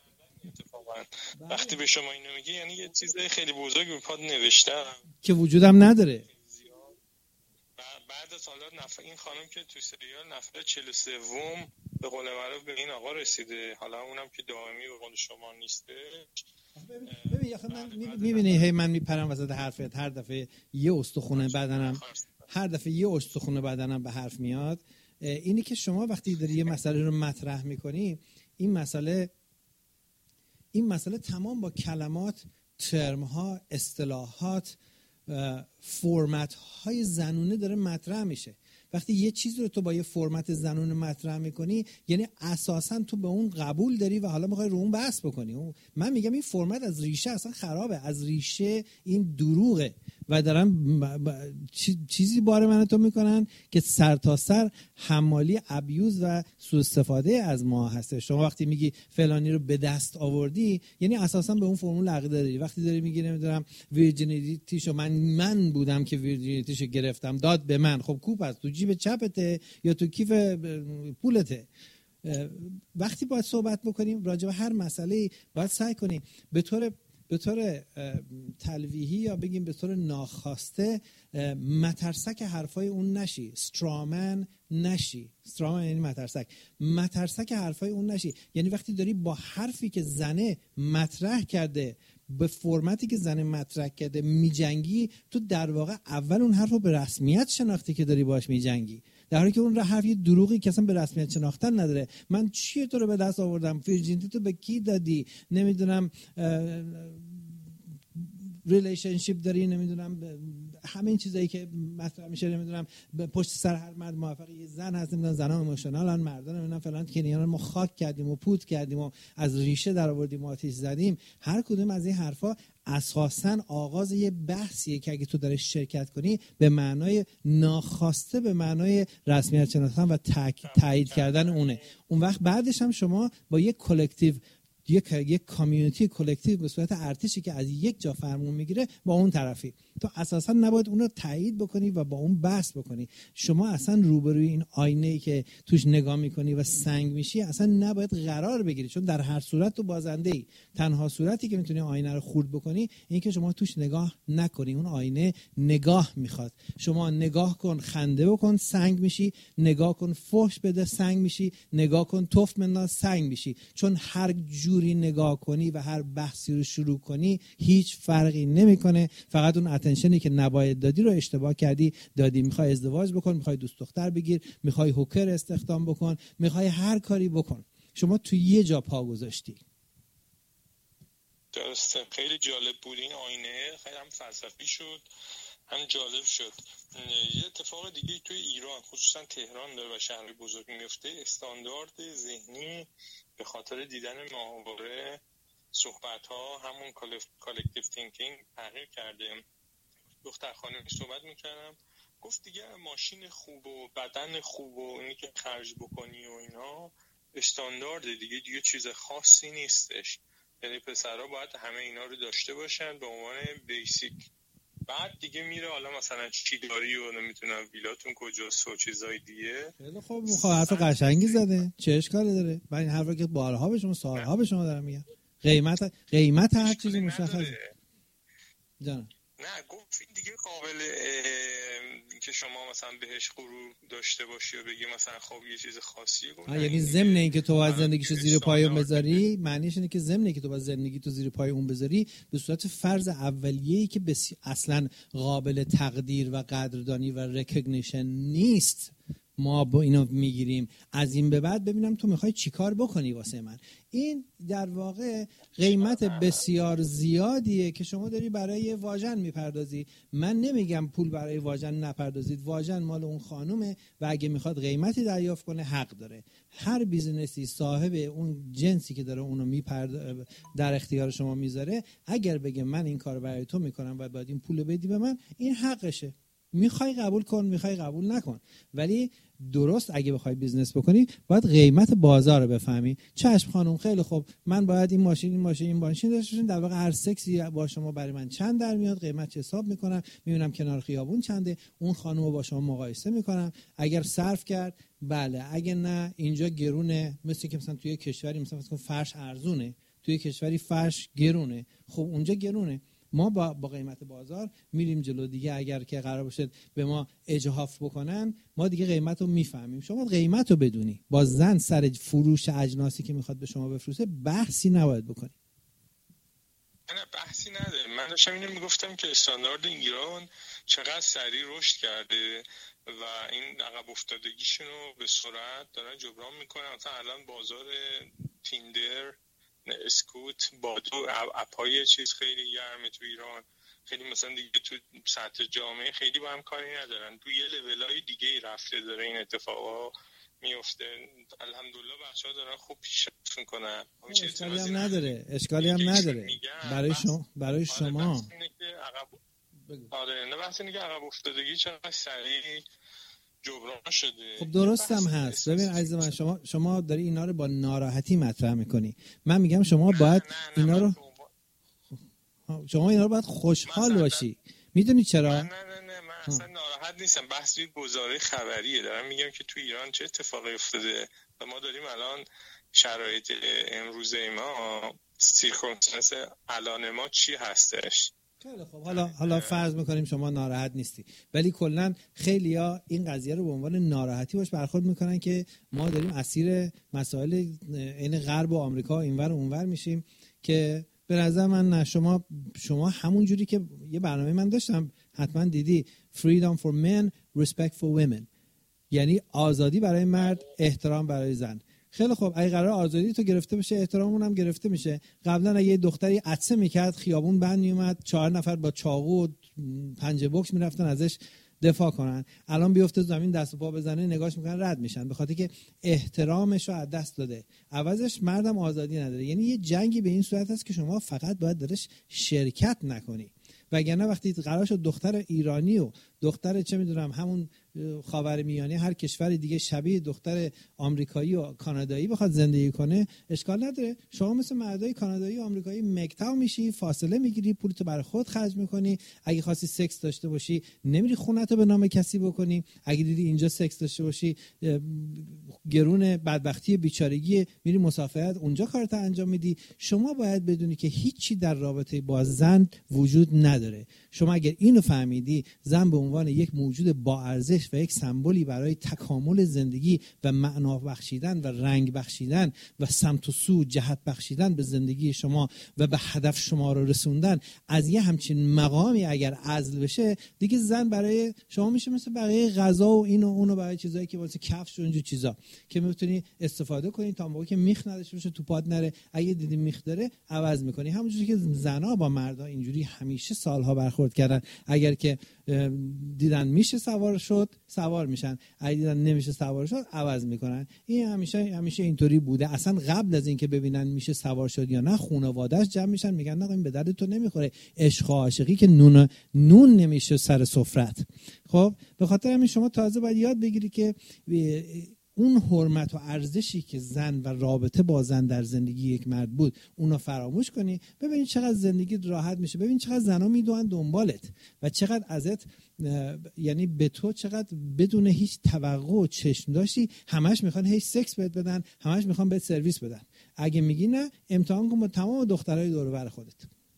وقتی به شما اینو میگی یعنی یه چیز خیلی بزرگی به پاد نوشتم که وجودم نداره. بعد از حالا این خانم که تو سریال نفر 43 به قول معروف به این آقا رسیده، حالا اونم که دائمی به قول شما نیسته. ببین آخه من میبینی هی من میپرم وسط حرفت، هر دفعه یه استخونه بدنم به حرف میاد. اینی که شما وقتی داری یه مسئله رو مطرح میکنی، این مسئله تمام با کلمات، ترم‌ها، اصطلاحات، فرمت های زنونه داره مطرح میشه. وقتی یه چیز رو تو با یه فرمت زنونه مطرح میکنی، یعنی اساسا تو به اون قبول داری و حالا میخوای رو اون بحث بکنی. من میگم این فرمت از ریشه اصلا خرابه، از ریشه این دروغه و دارن چیزی بار من تو میکنن که سر تا سر حمالی ابیوز و سوء استفاده از ما هست. شما وقتی میگی فلانی رو به دست آوردی، یعنی اساسا به اون فرمول عقیده داری. وقتی داری میگی نمیدونم ویرجینیتیشو من بودم که ویرجینیتیشو گرفتم داد به من، خب کوپ است تو جیب چپته یا تو کیف پولته. وقتی باید صحبت بکنیم راجع به هر مسئله باید سعی کنیم به طور تلویحی یا بگیم به طور ناخواسته مترسک حرفای اون نشی، استرامن نشی. استرامن یعنی مترسک حرفای اون نشی. یعنی وقتی داری با حرفی که زنه مطرح کرده به فرمتی که زنه مطرح کرده میجنگی، تو در واقع اول اون حرف رو به رسمیت شناختی که داری باش میجنگی، در حالی که اون حرف یه دروغی که اصلا به رسمیت شناختن نداره. من چیه تو رو به دست آوردم؟ ویرجینیتی تو به کی دادی؟ نمیدونم ریلیشنشیپ داری، نمیدونم همه این چیزایی که مطرح میشه، نمیدونم پشت سر هر مرد موفق یه زن هست، نمیدونم زنا ایموشنالن، مردان نمیدونم فلان کنیانا ما خاک کردیم و پود کردیم و از ریشه در آوردیم و آتش زدیم. هر کدوم از این حرفا اساساً آغاز یه بحثیه که اگه تو داره شرکت کنی به معنای ناخواسته به معنای رسمیت شناختن و تایید کردن اونه. اون وقت بعدش هم شما با یک کلکتیو، یک کامیونیتی کلکتیو به صورت ارتشی که از یک جا فرمون میگیره با اون طرفی، تو اساسا نباید اون رو تایید بکنی و با اون بحث بکنی. شما اصلا روبروی این آینه‌ای که توش نگاه میکنی و سنگ میشی اصلا نباید قرار بگیری، چون در هر صورت تو بازنده‌ای. تنها صورتی که میتونی آینه رو خورد بکنی این که شما توش نگاه نکنی. اون آینه نگاه میخواد. شما نگاه کن، خنده بکن، سنگ میشی. نگاه کن، فحش بده، سنگ میشی. نگاه کن، توف منداز، سنگ میشی. چون هر جوری نگاه کنی و هر بحثی رو شروع کنی هیچ فرقی نمیکنه. فقط اون اتنشنی که نباید دادی رو اشتباه کردی دادی. میخوای ازدواج بکن، میخوای دوست دختر بگیر، میخوای هوکر استخدام بکن، میخوای هر کاری بکن، شما تو یه جا پا گذاشتی. درسته. خیلی جالب بود این آینه، خیلی هم فلسفی شد، هم جالب شد. یه اتفاق دیگه توی ایران خصوصا تهران داره و شهر بزرگ میفته، استاندارد ذهنی به خاطر دیدن ماهواره صحبت ها، همون کالکتیو تینکینگ تغییر کرده. دختر خانمی صحبت میکردم، گفت دیگه ماشین خوب و بدن خوب و اینی که خرج بکنی و اینا استاندارد دیگه چیز خاصی نیستش. یعنی پسرها باید همه اینا رو داشته باشن به عنوان بیسیک. بعد دیگه میره حالا مثلا چی داری و نمیتونم ویلاتون کجاست و چیزای دیگه. خیلی خوب، حرف قشنگی زده، چه اشکالی داره؟ من این حرفا که بارها به شما سالها به شما دارم میگم. قیمت هر چیزی مشخصه. جان نه گفت این دیگه قابل که شما مثلا بهش غرور داشته باشی و بگی مثلا خب یه چیز خاصیه. یعنی ضمن اینکه تو باید زندگیشو زیر پای اون بذاری، معنیش اینه که ضمن اینکه تو باید زندگی تو زیر پای اون بذاری به صورت فرض اولیه‌ای که اصلا قابل تقدیر و قدردانی و ریکگنیشن نیست ما با اینو میگیریم. از این به بعد ببینم تو میخوای چیکار بکنی واسه من. این در واقع قیمت بسیار زیادیه که شما داری برای واژن میپردازی. من نمیگم پول برای واژن نپردازید، واژن مال اون خانومه و اگه میخواد قیمتی دریافت کنه حق داره. هر بیزنسی صاحب اون جنسی که داره اونو در اختیار شما میذاره، اگر بگه من این کار برای تو میکنم و باید این پولو بدی به من، این حقشه. میخوای قبول کن، میخوای قبول نکن. ولی درست اگه بخوای بیزنس بکنی باید قیمت بازار رو بفهمی. چشم خانم، خیلی خوب، من باید این ماشین داشته باشم، در واقع هر سکسی با شما برای من چند در میاد، قیمت حساب میکنم، میبینم کنار خیابون چنده، اون خانم رو با شما مقایسه میکنم، اگر صرف کرد بله، اگه نه اینجا گرونه. مثل که مثلا توی کشوری مثلا فرش ارزونه، توی کشوری فرش گرونه، خب اونجا گرونه. ما با قیمت بازار میریم جلو دیگه. اگر که قرار باشه به ما اجحاف بکنن، ما دیگه قیمت رو میفهمیم. شما قیمت رو بدونی. با زن سر فروش اجناسی که میخواد به شما بفروشه بحثی نباید بکنی. نه بحثی نداره. من داشتم اینو میگفتم که استاندارد ایران چقدر سریع رشد کرده و این عقب افتادگیشون رو به سرعت دارن جبران میکنن. مثلا الان بازار تیندر، اسکوت، بادو، اپای چیز خیلی گرمه تو ایران. خیلی مثلا دیگه تو سطح جامعه خیلی با هم کاری ندارن، تو یه لولای دیگه رفته داره این اتفاقا میفته. الحمدلله بچه‌ها دارن خوب پیشرفت میکنن. اشکالی هم نداره برای شما. آره نه بحث اینه که عقب افتادگی چقدر سریع جبران شده. خب درست هم هست. ببین عزیز من، شما داری اینا رو با ناراحتی مطرح میکنی. من میگم شما باید اینا رو باید خوشحال باشی. میدونی چرا؟ نه من اصلا ناراحت نیستم. بحث یک گزاره خبریه. دارم میگم که تو ایران چه اتفاقی افتاده و ما داریم الان شرایط امروزه ما، سیرکمستنس الان ما چی هستش. خیلی خب، حالا فرض میکنیم شما ناراحت نیستی، ولی کلا خیلیا این قضیه رو به عنوان ناراحتی باش برخورد میکنن که ما داریم اسیر مسائل این غرب و آمریکا اینور و اونور میشیم، که به نظر من نه. شما همون جوری که یه برنامه من داشتم حتما دیدی، freedom for men, respect for women، یعنی آزادی برای مرد، احترام برای زن. خیلی خوب، اگه قرار آزادی تو گرفته بشه، احتراممون هم گرفته میشه. قبلا اگه یه دختری عطسه میکرد، خیابون بند میومد، 4 نفر با چاقو و پنجه بوکس میرفتن ازش دفاع کنن. الان بیفته زمین دست و پا بزنه، نگاش میکنن رد میشن، به خاطر که احترامش رو از دست داده. عوضش مردم آزادی نداره. یعنی یه جنگی به این صورت است که شما فقط باید درش شرکت نکنی، وگرنه وقتی قرار شد دختر ایرانی و دختر چه میدونم همون خاورمیانه هر کشور دیگه شبیه دختر آمریکایی و کانادایی بخواد زندگی کنه، اشکال نداره. شما مثل مردای کانادایی و آمریکایی مکتاو میشی، فاصله میگیری، پولتو برای خود خرج میکنی. اگه خواستی سکس داشته باشی نمیری خونتو به نام کسی بکنی. اگه دیدی اینجا سکس داشته باشی، گرون بدبختی بیچارگی، میری مسافرت اونجا کارتو انجام میدی. شما باید بدونی که هیچی در رابطه با زن وجود نداره. شما اگر اینو فهمیدی، زن به عنوان یک موجود با ارزش و یک سمبولی برای تکامل زندگی و معنا بخشیدن و رنگ بخشیدن و سمت و سو جهت بخشیدن به زندگی شما و به هدف شما رو رسوندن، از یه همچین مقامی اگر عزل بشه، دیگه زن برای شما میشه مثل بقیه غذا و اینو اونو، برای چیزایی که واسه کفش و اینجور چیزا که میتونی استفاده کنی تا موقعی که میخ نداشته باشه، تو پات نره. اگه دیدی میخ داره عوض میکنی. همونجوری که زنا با مردا اینجوری همیشه سالها برخورد کردن. اگر که دیدن میشه سوار شد، سوار میشن. اگه دیدن نمیشه سوار شد، عوض میکنن. این همیشه اینطوری بوده. اصلا قبل از اینکه ببینن میشه سوار شد یا نه، خانواده‌اش جمع میشن میگن نه این به درد تو نمیخوره. عشق و عاشقی که نون نمیشه سر سفرت. خب به خاطر همین شما تازه باید یاد بگیری که اون حرمت و ارزشی که زن و رابطه با زن در زندگی یک مرد بود، اونو فراموش کنی. ببین چقدر زندگی راحت میشه. ببین چقدر زنا میدونن دنبالت و چقدر ازت، یعنی به تو چقدر بدون هیچ توقع و چشم داشتی همش میخوان هیچ سکس بهت بدن، همش میخوان بهت سرویس بدن. اگه میگی نه، امتحان کن با تمام دخترای دور و بر خودت.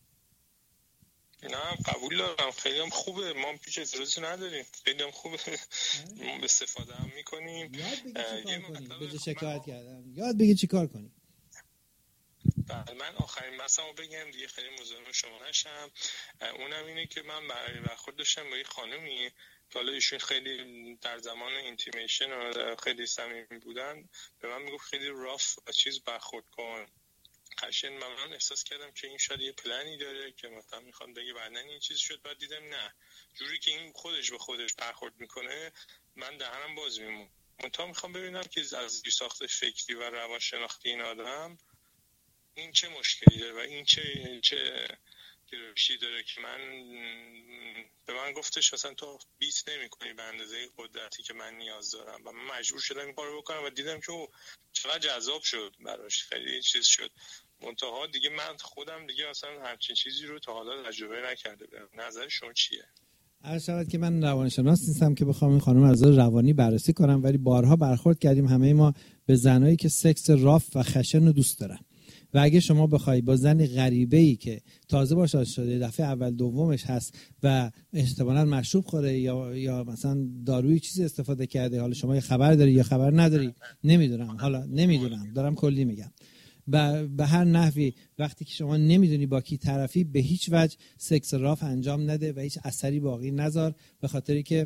نه قبول دارم، خیلی هم خوبه، ما پیش اعتراضی نداریم، خیلی هم خوبه، ما استفاده هم میکنیم. به جای شکایت کردن یاد بگی چی کار کنی. بله، من آخرین بحثمو بگم دیگه، خیلی مزاحم شما نشم. اونم اینه که من برخورد داشتم با یه خانومی که حالا ایشون خیلی در زمان اینتیمیشن و خیلی صمیمی بودن، به من میگفت خیلی راف و چیز برخورد کن. قشنگ من احساس کردم که این شاید یه پلنی داره که مثلا میخوام بگه بعدن این چیز شد. بعد دیدم نه، جوری که این خودش به خودش برخورد میکنه من دهنم باز میمون. منتها میخوام ببینم که از ساخت فکری و روانشناختی این آدم این چه مشکلی داره و این چه گرایشی داره که به من گفتش مثلا تو بیت نمی‌کنی به اندازه قدرتی که من نیاز دارم و من مجبور شدم این کارو بکنم و دیدم که چقدر جذاب شد براش، خیلی چیز شد. منتها دیگه من خودم دیگه اصلا همچین چیزی رو تا حالا تجربه نکرده بودم. نظر شما چیه؟ عرض شود که من روانشناس نیستم که بخوام این خانم از روانی بررسی کنم، ولی بارها برخورد کردیم همه ما به زنایی که سکس راف و خشن رو دوست دارن. و اگه شما بخوای با زن غریبه‌ای که تازه باش آشنا شده، دفعه اول دومش هست و احتمالاً مشروب خوره یا مثلا دارویی چیزی استفاده کرده، حالا شما یه خبر داری یا خبر نداری، نمیدونم، حالا نمیدونم، دارم کلی میگم، به هر نحوی وقتی که شما نمیدونی با کی طرفی، به هیچ وجه سکس راف انجام نده و هیچ اثری باقی نذار، به خاطری که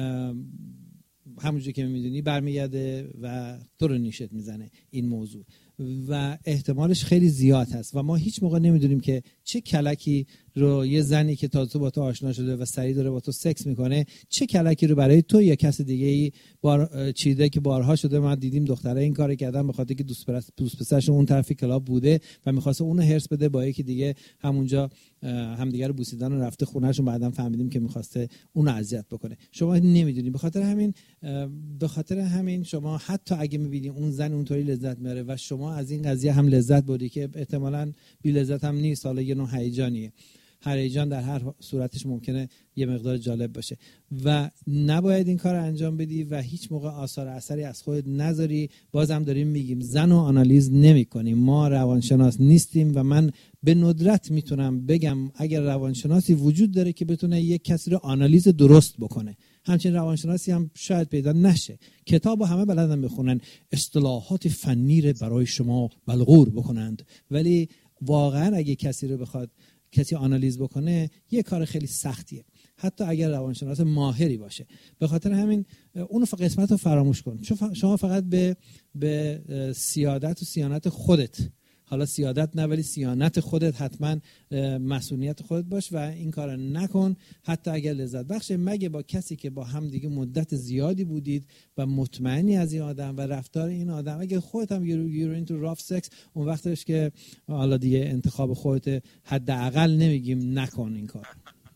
همونجوری که میدونی برمیگرده و تو رو نیشت میزنه این موضوع. و احتمالش خیلی زیاد هست و ما هیچ موقع نمیدونیم که چه کلکی رو یه زنی که تازه با تو آشنا شده و سریع داره با تو سکس میکنه چه کلکی رو برای تو یا کس دیگه ای چیده که بارها شده. ما دیدیم دختره این کارو کردن به خاطر که دوست پسرشون اون طرف کلاب بوده و می‌خواسته اونو هرس بده با یکی دیگه همونجا همدیگه رو بوسیدن و رفته خونهشون. بعداً فهمیدیم که می‌خواسته اونو اذیت بکنه. شما نمیدونید. به خاطر همین شما حتی اگه می‌بینید اون زن اونطوری لذت میاره و شما از این قضیه هم لذت بردی که احتمالاً بی لذت هم نیست، حالا یه نوع هیجانیه. هیجان در هر صورتش ممکنه یه مقدار جالب باشه و نباید این کار انجام بدی و هیچ موقع آثار اثری از خودت نذاری. بازم داریم میگیم زن و آنالیز نمی کنیم، ما روانشناس نیستیم و من به ندرت میتونم بگم اگر روانشناسی وجود داره که بتونه یک کسی رو آنالیز درست بکنه. همچنین روانشناسی هم شاید پیدا نشه. کتابو همه بلدن بخونن، اصطلاحات فنی رو برای شما بلغور بکنند، ولی واقعا اگه کسی رو بخواد کسی آنالیز بکنه یه کار خیلی سختیه، حتی اگر روانشناس ماهری باشه. به خاطر همین اون قسمت رو فراموش کن. شما فقط به سیادت و صیانت خودت، حالا سیادت نه ولی صیانت خودت حتما مسئولیت خودت باش و این کار نکن حتی اگر لذت بخشه، مگه با کسی که با هم دیگه مدت زیادی بودید و مطمئنی از این آدم و رفتار این آدم. اگه خودت هم you're into rough sex اون وقتش که حالا دیگه انتخاب خودت، حداقل نمیگیم نکن این کار.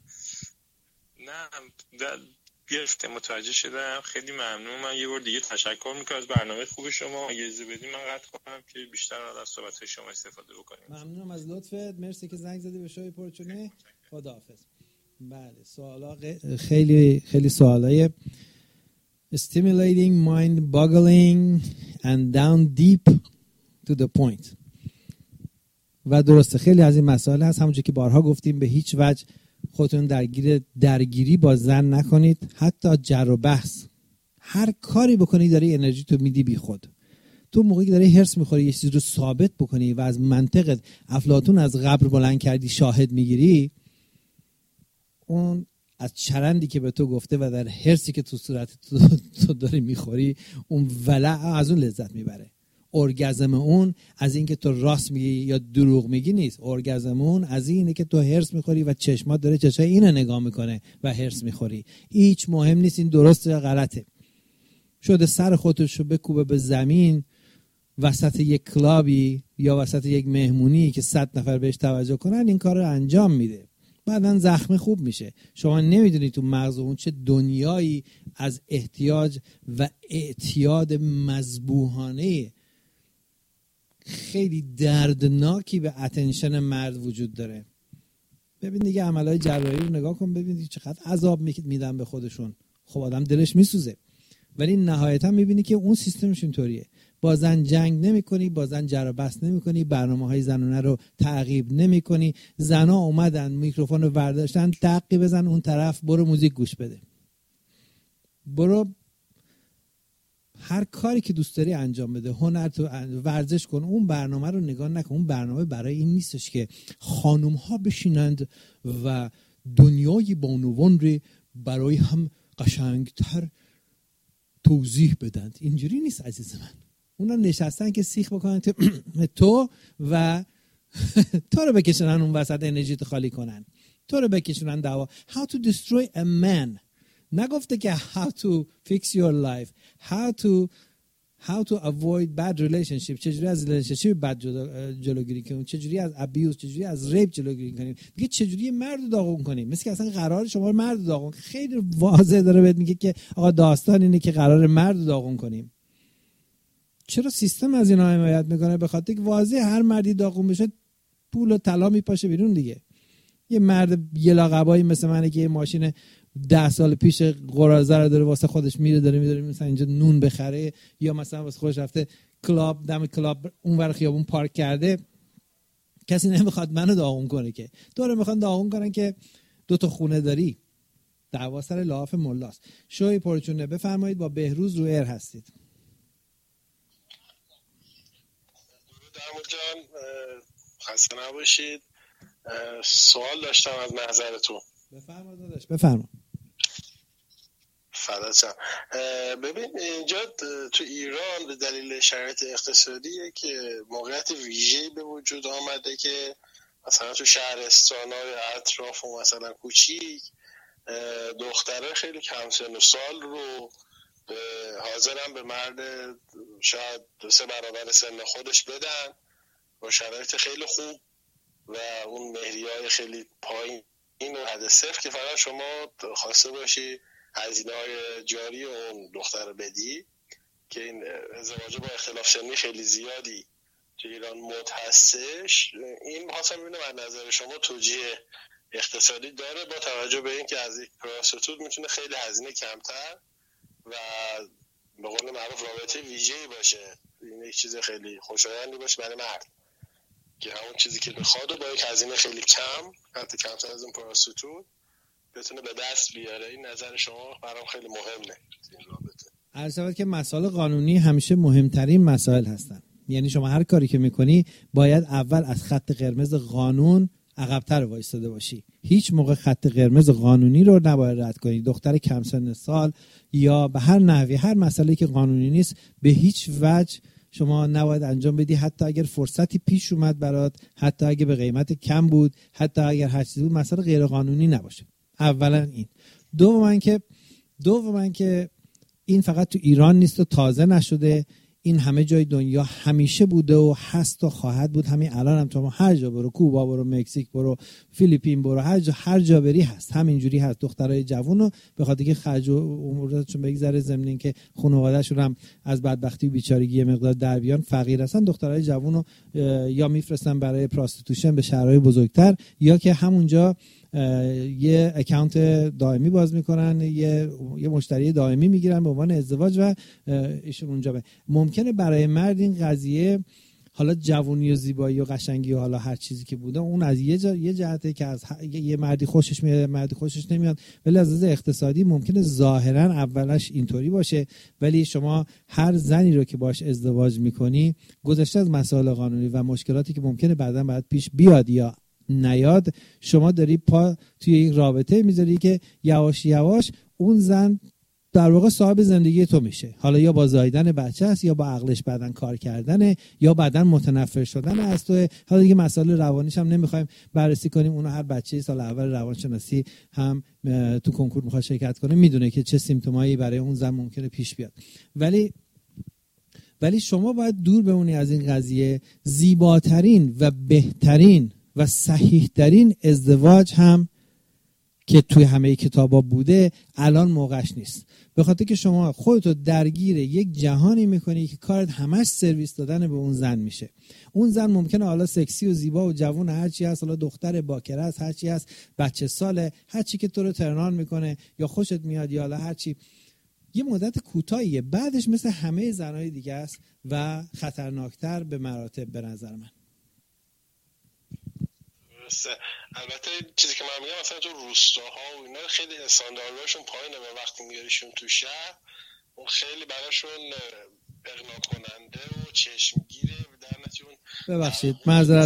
نه گرفته، متوجه شدم. خیلی ممنون. من یه بار دیگه تشکر میکنم از برنامه خوب شما. اجازه بدید من قطع کنم که بیشتر از صحبت‌های شما استفاده بکنیم. ممنونم از لطفت. مرسی که زنگ زدی به شوی پرچونه. خداحافظ. بله سوالا خیلی خیلی سوالای stimulating, mind boggling and down deep to the point. و درسته خیلی از این مسائل هست، همونجوری که بارها گفتیم به هیچ وجه خودتون درگیری با زن نکنید. حتی جر و بحث، هر کاری بکنی داری انرژی تو میدی بی خود. تو موقعی که داری هرس میخوری یه چیزی رو ثابت بکنی و از منطقت افلاطون از قبر بلند کردی شاهد میگیری، اون از چرندی که به تو گفته و در هرسی که تو صورت تو داری میخوری اون ولع از اون لذت میبره. ارگزم اون از این که تو راست میگی یا دروغ میگی نیست. ارگزم اون از اینه که تو هرس میخوری و چشمات داره چشای اینو نگاه میکنه و هرس میخوری. هیچ مهم نیست این درسته یا غلطه. شده سر خودشو بکوبه به زمین وسط یک کلابی یا وسط یک مهمونی که 100 نفر بهش توجه کنن، این کار رو انجام میده. بعدن زخم خوب میشه. شما نمیدونی تو مغز اون چه دنیایی از احتیاج و اعتیاد مذبوحانه خیلی دردناکی به اتنشن مرد وجود داره. ببین دیگه عملهای جراحی رو نگاه کن، ببین چقدر عذاب میدن به خودشون. خب آدم دلش میسوزه، ولی نهایتا میبینی که اون سیستمش اینطوریه. با زن جنگ نمی‌کنی، با زن جر و بحث نمی‌کنی، برنامه‌های زنانه رو تعقیب نمی‌کنی. زنا اومدن میکروفون رو برداشتن، دقیق بزن اون طرف، برو موزیک گوش بده، برو هر کاری که دوست داری انجام بده، هنر تو ورزش کن. اون برنامه رو نگاه نکن. اون برنامه برای این نیستش که خانم‌ها بشینند و دنیای بانوان رو برای هم قشنگتر توضیح بدند. اینجوری نیست عزیز من. اونا نشستن که سیخ بکنن تو و تو رو بکشنن اون وسط، انرژی تو خالی کنن، تو رو بکشنن دعوا. How to destroy a man. نگفته که how to fix your life. How to avoid bad relationship. چجوری از relationship بد جلوگیری کنیم، چجوری از abuse، چجوری از ریپ جلوگیری کنیم. میگه چجوری مرد داغون کنیم، مثل که اصلا قرار شما مرد داغون. خیلی واضح داره بهت میگه که آقا داستان اینه که قرار مرد داغون کنیم. چرا سیستم از اینا حمایت میکنه؟ به خاطر که واضح هر مردی داغون بشه پول و طلا میپاشه بیرون دیگه. یه مرد یلاقبایی مثل منه که یه ماشین 10 سال پیش قراضه رو داره واسه خودش میره مثلا اینجا نون بخره، یا مثلا واسه خودش رفته کلاب، دم کلاب اونور خیابون پارک کرده. کسی نمیخواد منو داغون کنه که تو میخوان داغون کنن که 2 تا خونه داری. دعوا سر لحاف ملاست. شوی پرچونه بفرمایید، با بهروز رو ایر هستید. درمو جان خسته نباشید. سوال داشتم از نظرتون. بفرمایید داداش، بفرمایید. فداتم. ببین اینجا تو ایران به دلیل شرایط اقتصادیه که موقعیت ویژه‌ای به وجود آمده که مثلا تو شهرستان‌های اطراف و مثلا کوچیک دختره خیلی کم سن و سال رو حاضرن به مرد شاید 2-3 برابر سن خودش بدن با شرایط خیلی خوب و اون مهریه‌های خیلی پایین و حد صفر که فقط شما خواسته باشی هزینه‌های جاری اون دختر بدی که این ازدواج با اختلاف سنی خیلی زیادی تو ایران مد هستش. این خواستم ببینم از نظر شما توجیه اقتصادی داره با توجه به اینکه از یک پراستیتوت میتونه خیلی هزینه کمتر و به قول معروف رابطه ویژه‌ای باشه، این یک چیز خیلی خوشایندی باشه برای مرد که همون چیزی که بخواد و با یک هزینه خیلی کم، حتی کمتر از اون پراستیتوت بتونه به دست بیاره. این نظر شما برام خیلی مهمه این رابطه. عرض شود که مسائل قانونی همیشه مهمترین مسائل هستن. یعنی شما هر کاری که میکنی باید اول از خط قرمز قانون عقب‌تر وایساده باشی. هیچ موقع خط قرمز قانونی رو نباید رد کنی. دختر کم سن سال یا به هر نحوی هر مسئله که قانونی نیست به هیچ وجه شما نباید انجام بدی، حتی اگر فرصتی پیش اومد برات، حتی اگر به قیمت کم بود، حتی اگر هر چیزی بود، مسئله غیر قانونی نباشه. اولا این. دوما که این فقط تو ایران نیست و تازه نشده، این همه جای دنیا همیشه بوده و هست و خواهد بود. همین الان هم تو هر جا برو، کوبا برو، مکزیک برو، فیلیپین برو، هر جا بری هست، همینجوری هست. دخترای جوونو به خاطر که خرج و اموراتشون بگذره، ضمن اینکه خانواده‌شون هم از بدبختی و بیچارگی یه مقدار در بیان، فقیر هستن، دخترای جوونو یا میفرستن برای پراستیتوشن به شهرهای بزرگتر یا که همونجا یه اکانت دائمی باز میکنن، یه مشتری دائمی میگیرن به عنوان ازدواج و ایشون اونجا ممکنه برای مرد این قضیه حالا جوونی و زیبایی و قشنگی و حالا هر چیزی که بوده اون از یه جهته که از یه مردی خوشش میاد، مردی خوشش نمیاد، ولی از نظر اقتصادی ممکنه ظاهرا اولش اینطوری باشه، ولی شما هر زنی رو که باش ازدواج میکنی گذشته از مسائل قانونی و مشکلاتی که ممکنه بعداً باید پیش بیاد یا نیاد، شما داری پا توی یک رابطه میذاری که یواش یواش اون زن در واقع صاحب زندگی تو میشه. حالا یا با زاییدن بچه است، یا با عقلش بعدن کار کردنه، یا بعدن متنفر شدن از تو. حالا دیگه مسائل روانیش هم نمیخوایم بررسی کنیم. اونو هر بچه‌ای سال اول روانشناسی هم تو کنکور میخواد شرکت کنه میدونه که چه سیمپتومایی برای اون زن ممکنه پیش بیاد. ولی شما باید دور بمونی از این قضیه. زیباترین و بهترین و صحیح‌ترین ازدواج هم که توی همه کتابا بوده الان موقعش نیست، به خاطر که شما خودتو درگیر یک جهانی میکنی که کارت همش سرویس دادن به اون زن میشه. اون زن ممکنه حالا سکسی و زیبا و جوون هر چی هست، حالا دختر باکره است، هر چی هست، بچه ساله، هر چی که تو رو ترنان میکنه یا خوشت میاد یا حالا هر چی، یه مدت کوتاهیه، بعدش مثل همه زنای دیگه است و خطرناکتر به مراتب به نظر من. البته چیزی که من میگم مثلا تو روستاها و اینا خیلی استانداردهاشون پایینه و وقتی میاریشون تو شهر اون خیلی براشون اغنا کننده و چشمگیره و در نتیجه اون ببخشید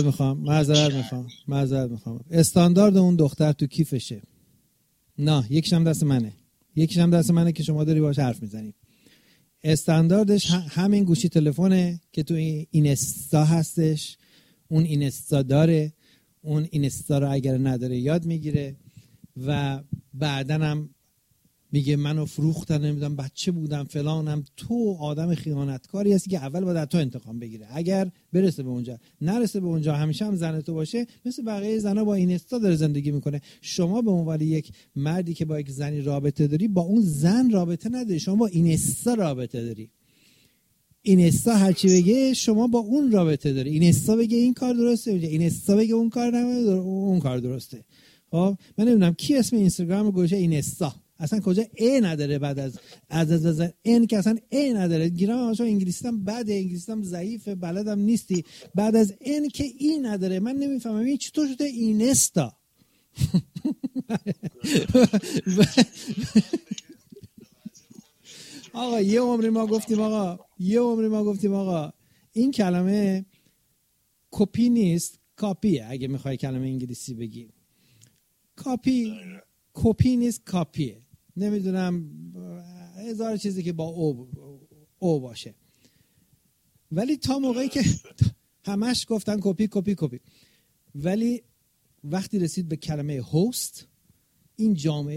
معذرت میخوام استاندارد اون دختر تو کیفشه. نه، یکیشم دست منه که شما داری باهاش حرف میزنی. استانداردش همین گوشی تلفنه که تو اینستا هستش، اون اینستا داره، اون اینستا رو اگر نداره یاد میگیره و بعدن هم میگه منو فروختن، نمیدونم بچه بودم فلانم. تو آدم خیانتکاری هستی که اول باید تو انتقام بگیره. اگر برسه به اونجا، نرسه به اونجا، همیشه هم زن تو باشه، مثل بقیه زنا با اینستا داره زندگی میکنه. شما به عنوان یک مردی که با یک زنی رابطه داری، با اون زن رابطه نداری، شما با اینستا رابطه داری. اینستا هر چی بگه شما با اون رابطه داری. اینستا بگه این کار درسته، اینستا بگه اون کار درسته. خب من نمیدونم کی اسم اینستاگرام رو گوشه اینستا، اصلا کجا ای نداره، بعد از این که اصلا ای نداره. گیرم همشون انگلیسی‌ام بده، انگلیسی‌ام ضعیفه، بلدم نیستی، بعد از این که ای نداره. من نمیفهمم این چطور شده اینستا. آقا یه عمری ما گفتیم آقا این کلمه کپی نیست، کاپیه. اگه میخوای کلمه انگلیسی بگی کپی نیست، کاپیه. نمیدونم هزار چیزی که با او باشه. ولی تا موقعی که همش گفتن کپی، ولی وقتی رسید به کلمه هوست، این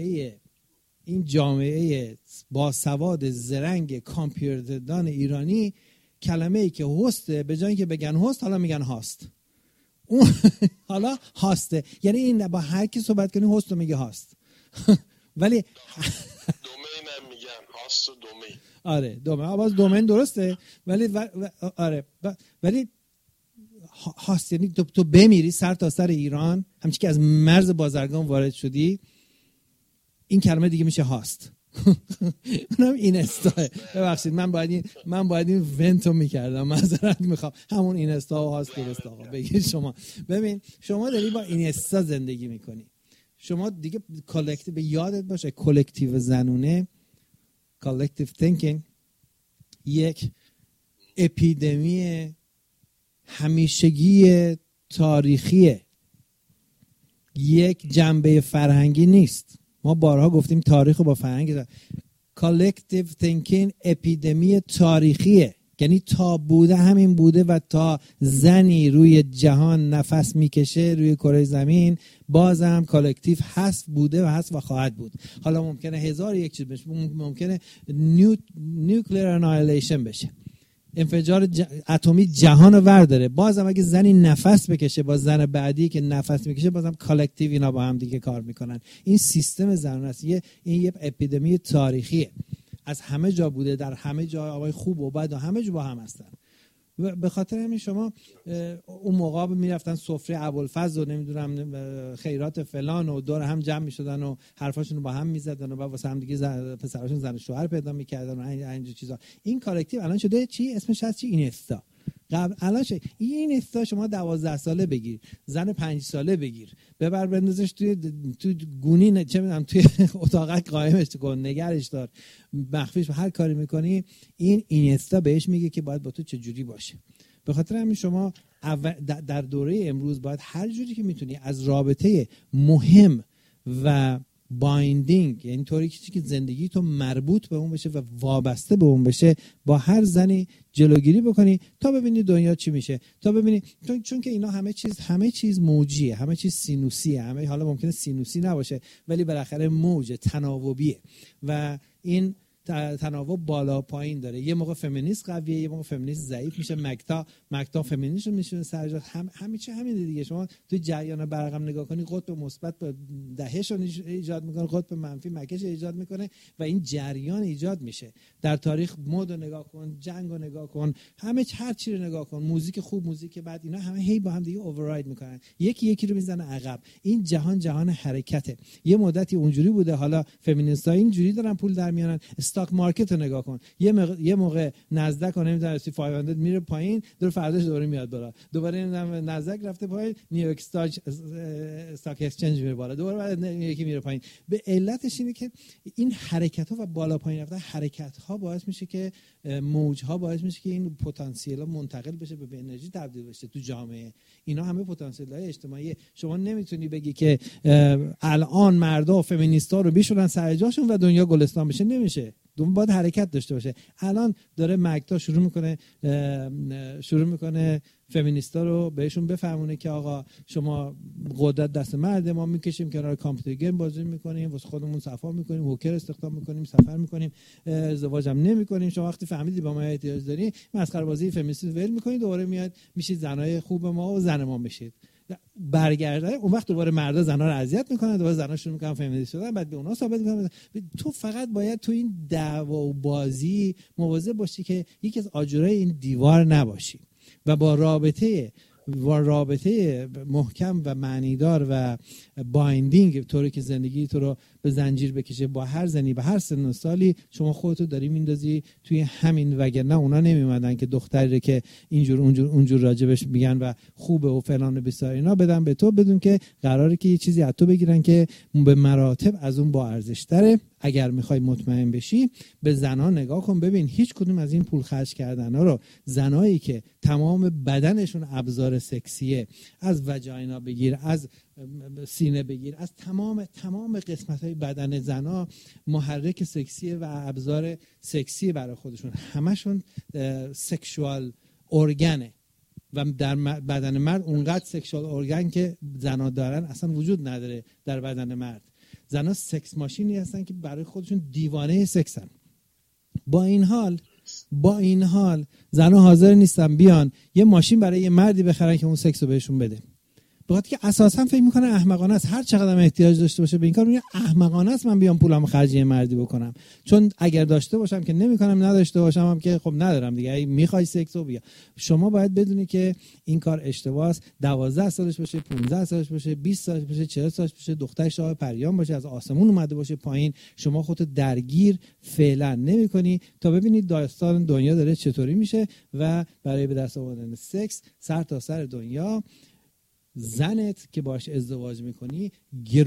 جامعه با سواد زرنگ کامپیوتردان ایرانی کلمه‌ای که هوسته به جای اینکه بگن هوست حالا میگن هاست. اون حالا هاسته، یعنی این با هر کی صحبت کنی هوست رو میگه هاست. ولی دومین هم میگن هاست و دومین. آره دومین، باز دومین درسته، ولی آره ولی هاست یعنی تو بمیری سر تا سر ایران، همچنین که از مرز بازرگان وارد شدی، این کلمه دیگه میشه هاست. اونم اینستا. ببخشید من باید این ونتو میکردم، معذرت میخوام. همون اینستا و هاست درست آقا بگید. شما ببین شما داری با اینستا زندگی میکنی، شما دیگه کالکتیو، به یادت باشه کالکتیو زنونه، کالکتیو تینکینگ یک اپیدمی همیشگی تاریخیه، یک جنبه فرهنگی نیست. ما بارها گفتیم تاریخ رو با فرهنگ، کالکتیو تینکینگ اپیدمی تاریخیه، یعنی تا بوده همین بوده و تا زنی روی جهان نفس میکشه روی کره زمین بازم کالکتیو هست، بوده و هست و خواهد بود. حالا ممکنه هزار یک چیز بشه، ممکنه نیوکلیر انایلیشن بشه، انفجار اتمی جهان رو ورداره، بازم اگه زنی نفس بکشه با زن بعدی که نفس میکشه بازم کالکتیو اینا با هم دیگه کار میکنن. این سیستم زنانه است. این یه اپیدمی تاریخیه، از همه جا بوده، در همه جا آقای خوب و بد و همه جا با هم هستن. به خاطر همین شما اون موقع میرفتن سفره ابوالفضل و نمیدونم خیرات فلان و دور هم جمع میشدن و حرفاشون رو با هم میزدن و بعد واسه هم دیگه پسراشون زن شوهر پیدا میکردن و اینجور چیزا. این کالکتیو الان شده چی؟ اسمش هست چی؟ اینستا. قبل الان این استا شما 12 ساله بگیر، زن 5 ساله بگیر، ببر بندازش تو گونی، چه میدونم توی اتاقک قایمش کن، نگرش دار، مخفیش، هر کاری میکنی، این استا بهش میگه که باید با تو چه جوری باشه. به خاطر همین شما در دوره امروز باید هر جوری که میتونی از رابطه مهم و بایندینگ، یعنی طوری که زندگی تو مربوط به اون بشه و وابسته به اون بشه، با هر زنی جلوگیری بکنی تا ببینی دنیا چی میشه، تا ببینی چون که اینا همه چیز موجیه، همه چیز سینوسیه، همه حالا ممکنه سینوسی نباشه ولی بالاخره موج تناوبیه و این تناوب بالا پایین داره. یه موقع فمینیست قویه، یه موقع فمینیست ضعیف میشه. مکتا فمینیست میشه سرجات، همین دیگه. شما توی جریان برقم نگاه کنی، قطب مثبت با دهش ایجاد میکنه، قطب منفی مکش ایجاد میکنه و این جریان ایجاد میشه. در تاریخ مد رو نگاه کن، جنگ رو نگاه کن، هر چی رو نگاه کن، موزیک خوب، موزیک بد، اینا همه هی با هم دیگه اوورراید میکنن، یکی رو میزنه عقب. این جهان حرکته. یه مدتی اونجوری بوده، حالا فمینیست‌ها اینجوری دارن پول در میارن. استاک مارکت رو نگاه کن، یه موقع نزدک و نمیدونم اس&P 500 میره پایین، فرداش دوباره میاد بالا، دوباره نمیدونم نزدک رفته پایین، نیویورک استاک اکسچنج میره بالا، دوباره بعد یکی میره پایین. به علتش اینه که این حرکت ها و بالا پایین رفتن حرکت ها باعث میشه که موج ها باعث میشه که این پتانسیل ها منتقل بشه، به انرژی تبدیل بشه تو جامعه. اینا همه پتانسیل های اجتماعی. شما نمیتونی بگی که الان مردا و فمینیستا رو بیشونن سر جاشون و دنیا گلستان بشه، نمیشه. باید حرکت داشته باشه. الان داره مکتا شروع میکنه فمینیستا رو بهشون بفهمونه که آقا شما قدرت دست مرده، ما میکشیم کنار، کامپیوتر گیم بازی میکنیم، واسه خودمون صفا میکنیم، هوکر استخدام میکنیم، سفر میکنیم، ازدواج هم نمیکنیم. شما وقتی فهمیدی با ما احتیاج داری، مسخره بازی فمینیست ول میکنید، دوباره میاد میشید زنای خوب ما و زن ما میشید. برگرده اون وقت دوباره مردا زنا رو اذیت میکنن، دوباره زنا شروع میکنن فمینیست شدن، بعد به اونا ثابت میکنن. تو فقط باید تو این دعوا و بازی مواظب باشی که یکی از آجرای این دیوار نباشی و با رابطه محکم و معنیدار و بایندینگ، طوری که زندگی تو رو به زنجیر بکشه با هر زنی به هر سن و سالی، شما خودتو داری میندازی توی همین. وگرنه اونا نمیومدن که دختری که اونجور راجبش میگن و خوبه و فلان و بسار اینا بدن به تو، بدون که قراره که یه چیزی از تو بگیرن که به مراتب از اون با ارزش تره. اگر میخوای مطمئن بشی به زنها نگاه کن، ببین هیچ کدوم از این پول خرج کردن ها رو زنایی که تمام بدنشون ابزار ابزار سکسیه، از وجاینا بگیر، از سینه بگیر، از تمام قسمت‌های بدن زنا محرک سکسیه و ابزار سکسی برای خودشون، همشون سکشوال ارگنه و در بدن مرد اونقدر سکشوال ارگن که زنا دارن اصلا وجود نداره در بدن مرد. زنا سکس ماشینی هستن که برای خودشون دیوانه سکسن. با این حال زنا حاضر نیستن بیان یه ماشین برای یه مردی بخرن که اون سکس رو بهشون بده. بخاطر که اساسا فکر میکنه احمقانه است، هر چقدر احتیاج داشته باشه به این کار، میگه احمقانه است من بیام پولم خرج یه مردی بکنم، چون اگر داشته باشم که نمیکنم، نداشته باشم هم که خب ندارم دیگه. اگه میخوای سکس رو بیا. شما باید بدونی که این کار اشتباهه است. 12 سالش باشه، 15 سالش باشه، 20 سالش باشه، 40 سالش باشه، دخترش شاه پریان باشه، از آسمون اومده باشه پایین، شما خودت درگیر فعلا نمی‌کنی تا ببینید داستان دنیا داره چطوری میشه و برای به دست آوردن سکس سر تا سر دنیا زنت که باش ازدواج میکنی